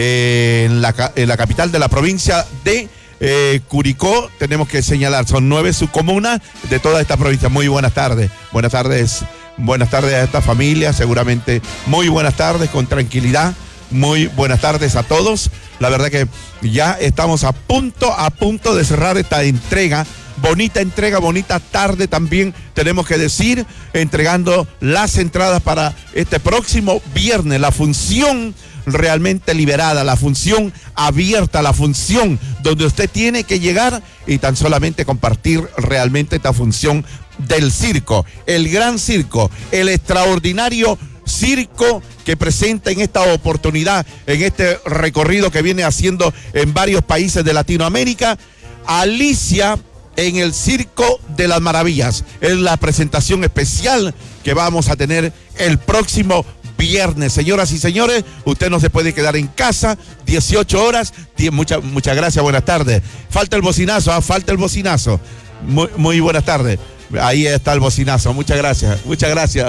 eh, en, la, en la capital de la provincia de eh, Curicó, tenemos que señalar, son nueve subcomunas de toda esta provincia. Muy buenas tardes, buenas tardes, buenas tardes a esta familia, seguramente muy buenas tardes, con tranquilidad, muy buenas tardes a todos. La verdad que ya estamos a punto, a punto de cerrar esta entrega. Bonita entrega, bonita tarde también, tenemos que decir, entregando las entradas para este próximo viernes, la función realmente liberada, la función abierta, la función donde usted tiene que llegar y tan solamente compartir realmente esta función del circo, el gran circo, el extraordinario circo que presenta en esta oportunidad, en este recorrido que viene haciendo en varios países de Latinoamérica, Alicia en el Circo de las Maravillas. Es la presentación especial que vamos a tener el próximo viernes. Señoras y señores, usted no se puede quedar en casa, dieciocho horas. Muchas muchas gracias, buenas tardes. Falta el bocinazo, ¿ah? Falta el bocinazo. Muy, muy buenas tardes. Ahí está el bocinazo, muchas gracias, muchas gracias.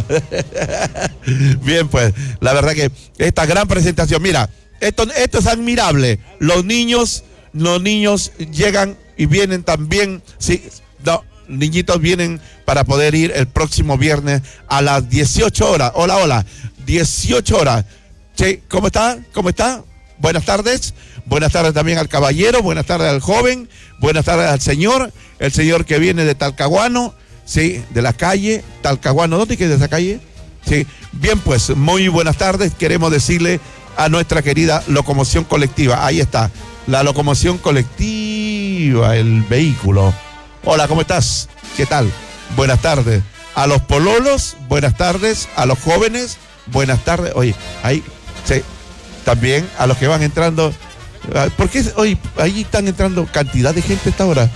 Bien, pues, la verdad que esta gran presentación, mira, esto, esto es admirable. Los niños, los niños llegan y vienen también, sí, no, niñitos vienen para poder ir el próximo viernes a las dieciocho horas. Hola, hola, dieciocho horas. Sí, ¿cómo está? ¿Cómo está? Buenas tardes. Buenas tardes también al caballero, buenas tardes al joven, buenas tardes al señor, el señor que viene de Talcahuano, sí, de la calle Talcahuano. ¿Dónde queda esa calle? Sí, bien, pues, muy buenas tardes. Queremos decirle a nuestra querida locomoción colectiva, ahí está, la locomoción colectiva, el vehículo. Hola, ¿cómo estás? ¿Qué tal? Buenas tardes. A los pololos, buenas tardes. A los jóvenes, buenas tardes. Oye, ahí, sí, también a los que van entrando. ¿Por qué hoy ahí están entrando cantidad de gente a esta hora?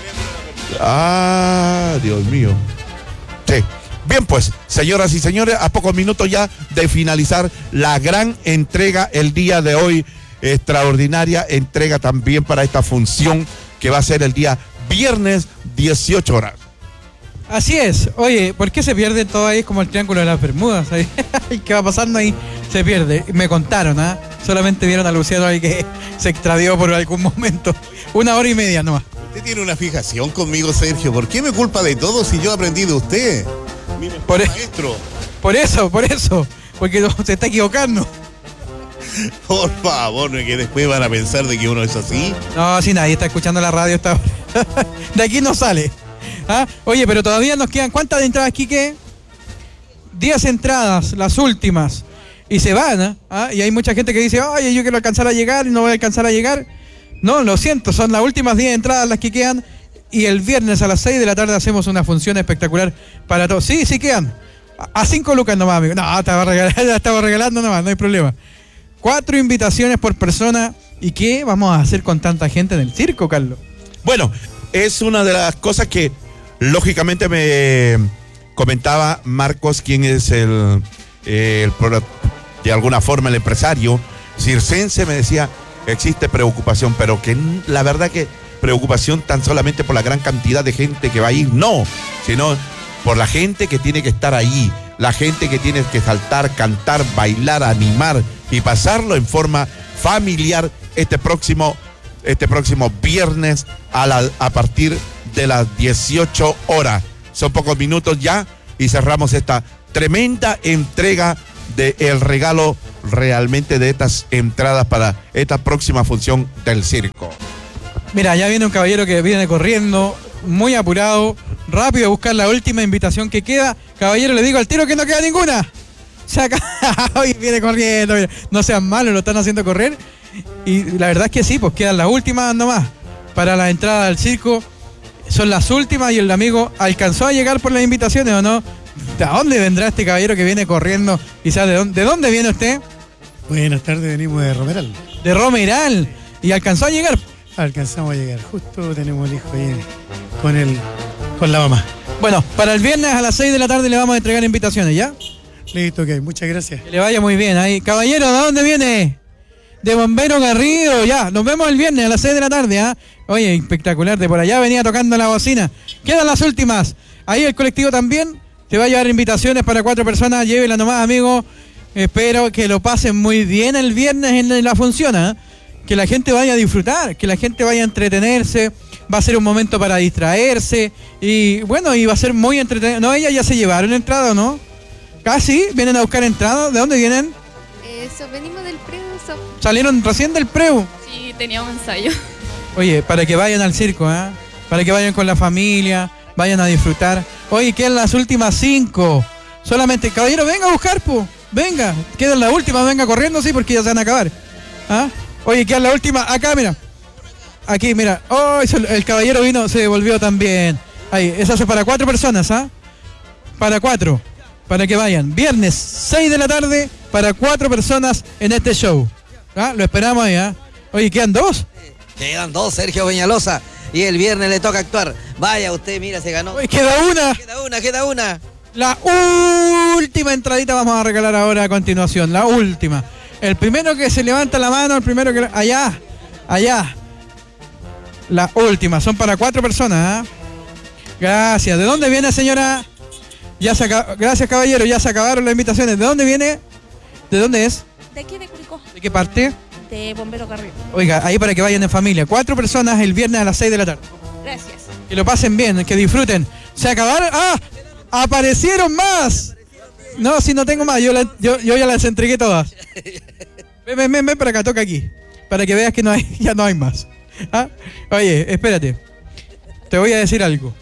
Ah, Dios mío. Sí. Bien, pues, señoras y señores, a pocos minutos ya de finalizar la gran entrega el día de hoy. Extraordinaria entrega también para esta función que va a ser el día viernes, dieciocho horas. Así es. Oye, ¿por qué se pierde todo ahí? Es como el triángulo de las Bermudas. Ahí. ¿Qué va pasando ahí? Se pierde. Me contaron, ¿ah? ¿eh? Solamente vieron a Luciano ahí que se extravió por algún momento. Una hora y media nomás. Usted tiene una fijación conmigo, Sergio. ¿Por qué me culpa de todo si yo aprendí de usted? Mi mejor por maestro. Por eso, por eso. Porque se está equivocando. Por favor, no es que después van a pensar de que uno es así. No, si nadie está escuchando la radio esta hora. De aquí no sale. ¿Ah? Oye, pero todavía nos quedan, ¿cuántas entradas, Quique? diez entradas, las últimas. Y se van, ¿eh? ¿Ah? Y hay mucha gente que dice, oye, yo quiero alcanzar a llegar y no voy a alcanzar a llegar. No, lo siento, son las últimas diez entradas las que quedan. Y el viernes a las seis de la tarde hacemos una función espectacular para todos. Sí, sí quedan. A cinco lucas nomás, amigo. No, estaba regalando, estaba regalando nomás, no hay problema. Cuatro invitaciones por persona. ¿Y qué vamos a hacer con tanta gente en el circo, Carlos? Bueno, es una de las cosas que lógicamente me comentaba Marcos, quien es el, el de alguna forma el empresario circense. Me decía, existe preocupación, pero que la verdad que preocupación tan solamente por la gran cantidad de gente que va a ir, no, sino por la gente que tiene que estar ahí, la gente que tiene que saltar, cantar, bailar, animar y pasarlo en forma familiar este próximo este próximo viernes a, la, a partir de las dieciocho horas. Son pocos minutos ya y cerramos esta tremenda entrega del regalo realmente de estas entradas para esta próxima función del circo. Mira, ya viene un caballero que viene corriendo, muy apurado, rápido a buscar la última invitación que queda. Caballero, le digo al tiro que no queda ninguna. Se acaba, hoy viene corriendo, mira. No sean malos, lo están haciendo correr. Y la verdad es que sí, pues quedan las últimas nomás para la entrada al circo. Son las últimas y el amigo alcanzó a llegar por las invitaciones, ¿o no? ¿De dónde vendrá este caballero que viene corriendo? Quizás de dónde, ¿de dónde viene usted? Buenas tardes, venimos de Romeral. De Romeral. ¿Y alcanzó a llegar? Alcanzamos a llegar. Justo tenemos el hijo ahí con, el, con la mamá. Bueno, para el viernes a las seis de la tarde le vamos a entregar invitaciones, ¿ya? Listo, ok. Muchas gracias. Que le vaya muy bien ahí. Caballero, ¿de dónde viene? De Bombero Garrido, ya. Nos vemos el viernes a las seis de la tarde, ¿ah? ¿eh? Oye, espectacular. De por allá venía tocando la bocina. Quedan las últimas. Ahí el colectivo también te va a llevar invitaciones para cuatro personas. Llévela nomás, amigo. Espero que lo pasen muy bien el viernes en la función, ¿eh? Que la gente vaya a disfrutar, que la gente vaya a entretenerse. Va a ser un momento para distraerse. Y bueno, y va a ser muy entretenido. ¿No, ellas ya se llevaron entrada o no? ¿Ah, sí? ¿Vienen a buscar entrada? ¿De dónde vienen? Eso, venimos del preu. So. ¿Salieron recién del preu? Sí, teníamos ensayo. Oye, para que vayan al circo, ¿eh? Para que vayan con la familia, vayan a disfrutar. Oye, quedan las últimas cinco. Solamente, caballero, venga a buscar, po. Venga, quedan las últimas, venga corriendo, sí, porque ya se van a acabar. ¿Ah? Oye, quedan las últimas, acá, mira. Aquí, mira. Oh, el caballero vino, se devolvió también. Ahí, esa es para cuatro personas, ¿ah? Para cuatro. Para que vayan. Viernes, seis de la tarde, para cuatro personas en este show. ¿Ah? Lo esperamos ahí, ¿ah? Oye, ¿quedan dos? Quedan dos, Sergio Peñalosa. Y el viernes le toca actuar. Vaya usted, mira, se ganó. Oye, queda una. Queda una, queda una. La última entradita vamos a regalar ahora a continuación. La última. El primero que se levanta la mano, el primero que... Allá, allá. La última. Son para cuatro personas, ¿ah? Gracias. ¿De dónde viene, señora? Ya se acab... Gracias, caballero. Ya se acabaron las invitaciones. ¿De dónde viene? ¿De dónde es? De aquí de Curicó. ¿De qué parte? De Bombero Garrido. Oiga, ahí para que vayan en familia. Cuatro personas el viernes a las seis de la tarde. Gracias. Que lo pasen bien, que disfruten. ¿Se acabaron? ¡Ah! ¡Aparecieron más! No, si no tengo más. Yo, la, yo, yo ya las entregué todas. Ven, ven, ven, ven para acá, toca aquí. Para que veas que no hay, ya no hay más. ¿Ah? Oye, espérate. Te voy a decir algo.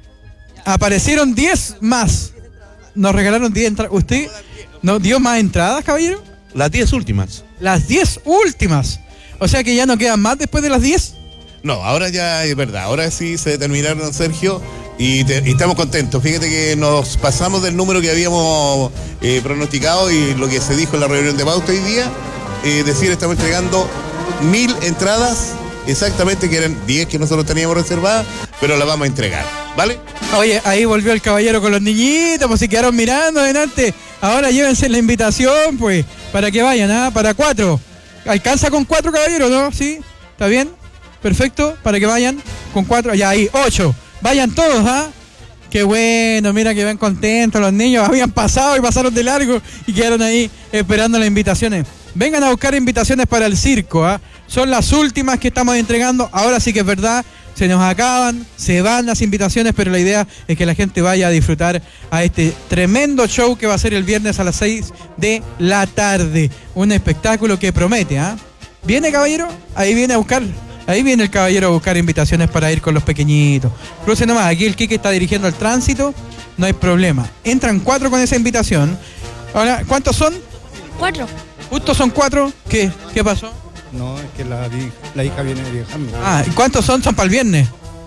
Aparecieron diez más. Nos regalaron diez entradas. ¿Usted no dio más entradas, caballero? Las diez últimas. Las diez últimas. O sea que ya no quedan más después de las diez. No, ahora ya es verdad. Ahora sí se determinaron, Sergio. Y, te, y estamos contentos. Fíjate que nos pasamos del número que habíamos eh, pronosticado y lo que se dijo en la reunión de pauta hoy día. Es eh, decir, estamos entregando mil entradas. Exactamente, que eran diez que nosotros teníamos reservadas, pero las vamos a entregar, ¿vale? Oye, ahí volvió el caballero con los niñitos, pues se quedaron mirando adelante. Ahora llévense la invitación, pues, para que vayan, ¿ah? Para cuatro. ¿Alcanza con cuatro, caballero, no? ¿Sí? ¿Está bien? Perfecto, para que vayan con cuatro. Ya, ahí, ocho. Vayan todos, ¿ah? Qué bueno, mira que ven contentos los niños. Habían pasado y pasaron de largo y quedaron ahí esperando las invitaciones. Vengan a buscar invitaciones para el circo, ¿ah? Son las últimas que estamos entregando. Ahora sí que es verdad, se nos acaban, se van las invitaciones, pero la idea es que la gente vaya a disfrutar a este tremendo show que va a ser el viernes a las seis de la tarde. Un espectáculo que promete, ¿ah? ¿Viene, caballero? Ahí viene a buscar. Ahí viene el caballero a buscar invitaciones para ir con los pequeñitos. Cruce nomás, aquí el Kike está dirigiendo el tránsito, no hay problema. Entran cuatro con esa invitación. Ahora, ¿cuántos son? Cuatro. ¿Justo son cuatro? ¿Qué? ¿Qué pasó? No, es que la, la hija viene viajando. Ah, ¿y cuántos son? Son para el viernes.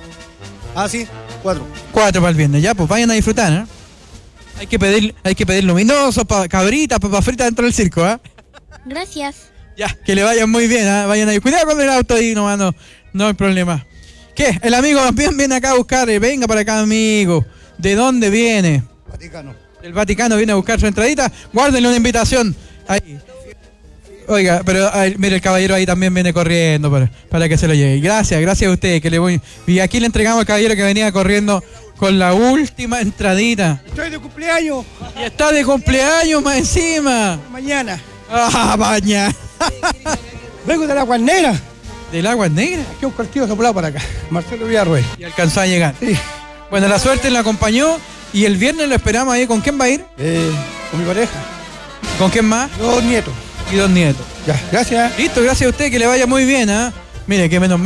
Ah, sí, cuatro. Cuatro para el viernes, ya, pues vayan a disfrutar, ¿eh? Hay que pedir, hay que pedir luminosos, pa, cabritas, papas fritas dentro del circo, ¿ah? ¿eh? Gracias. Ya, que le vayan muy bien, ¿eh? Vayan ahí. Cuidado con el auto ahí, no, no, no hay problema. ¿Qué? El amigo también viene acá a buscar, eh, venga para acá, amigo. ¿De dónde viene? Vaticano. Del Vaticano viene a buscar su entradita. Guárdenle una invitación. Ahí. Oiga, pero ay, mire, el caballero ahí también viene corriendo para, para que se lo lleve. Gracias, gracias a usted, que le voy. Y aquí le entregamos al caballero que venía corriendo con la última entradita. Estoy de cumpleaños. Y está de cumpleaños más encima. Mañana. Ah, mañana. Vengo de la Guarnera. ¿De ¿Del Aguas Negras? Aquí un partido soplado para acá. Marcelo Villarroel. Y alcanzó a llegar. Sí. Bueno, la suerte la acompañó y el viernes lo esperamos ahí. ¿Con quién va a ir? Eh, con mi pareja. ¿Con quién más? Dos nietos. Y dos nietos. Ya, gracias. Listo, gracias a usted, que le vaya muy bien, ¿ah? Mire, que menos mal.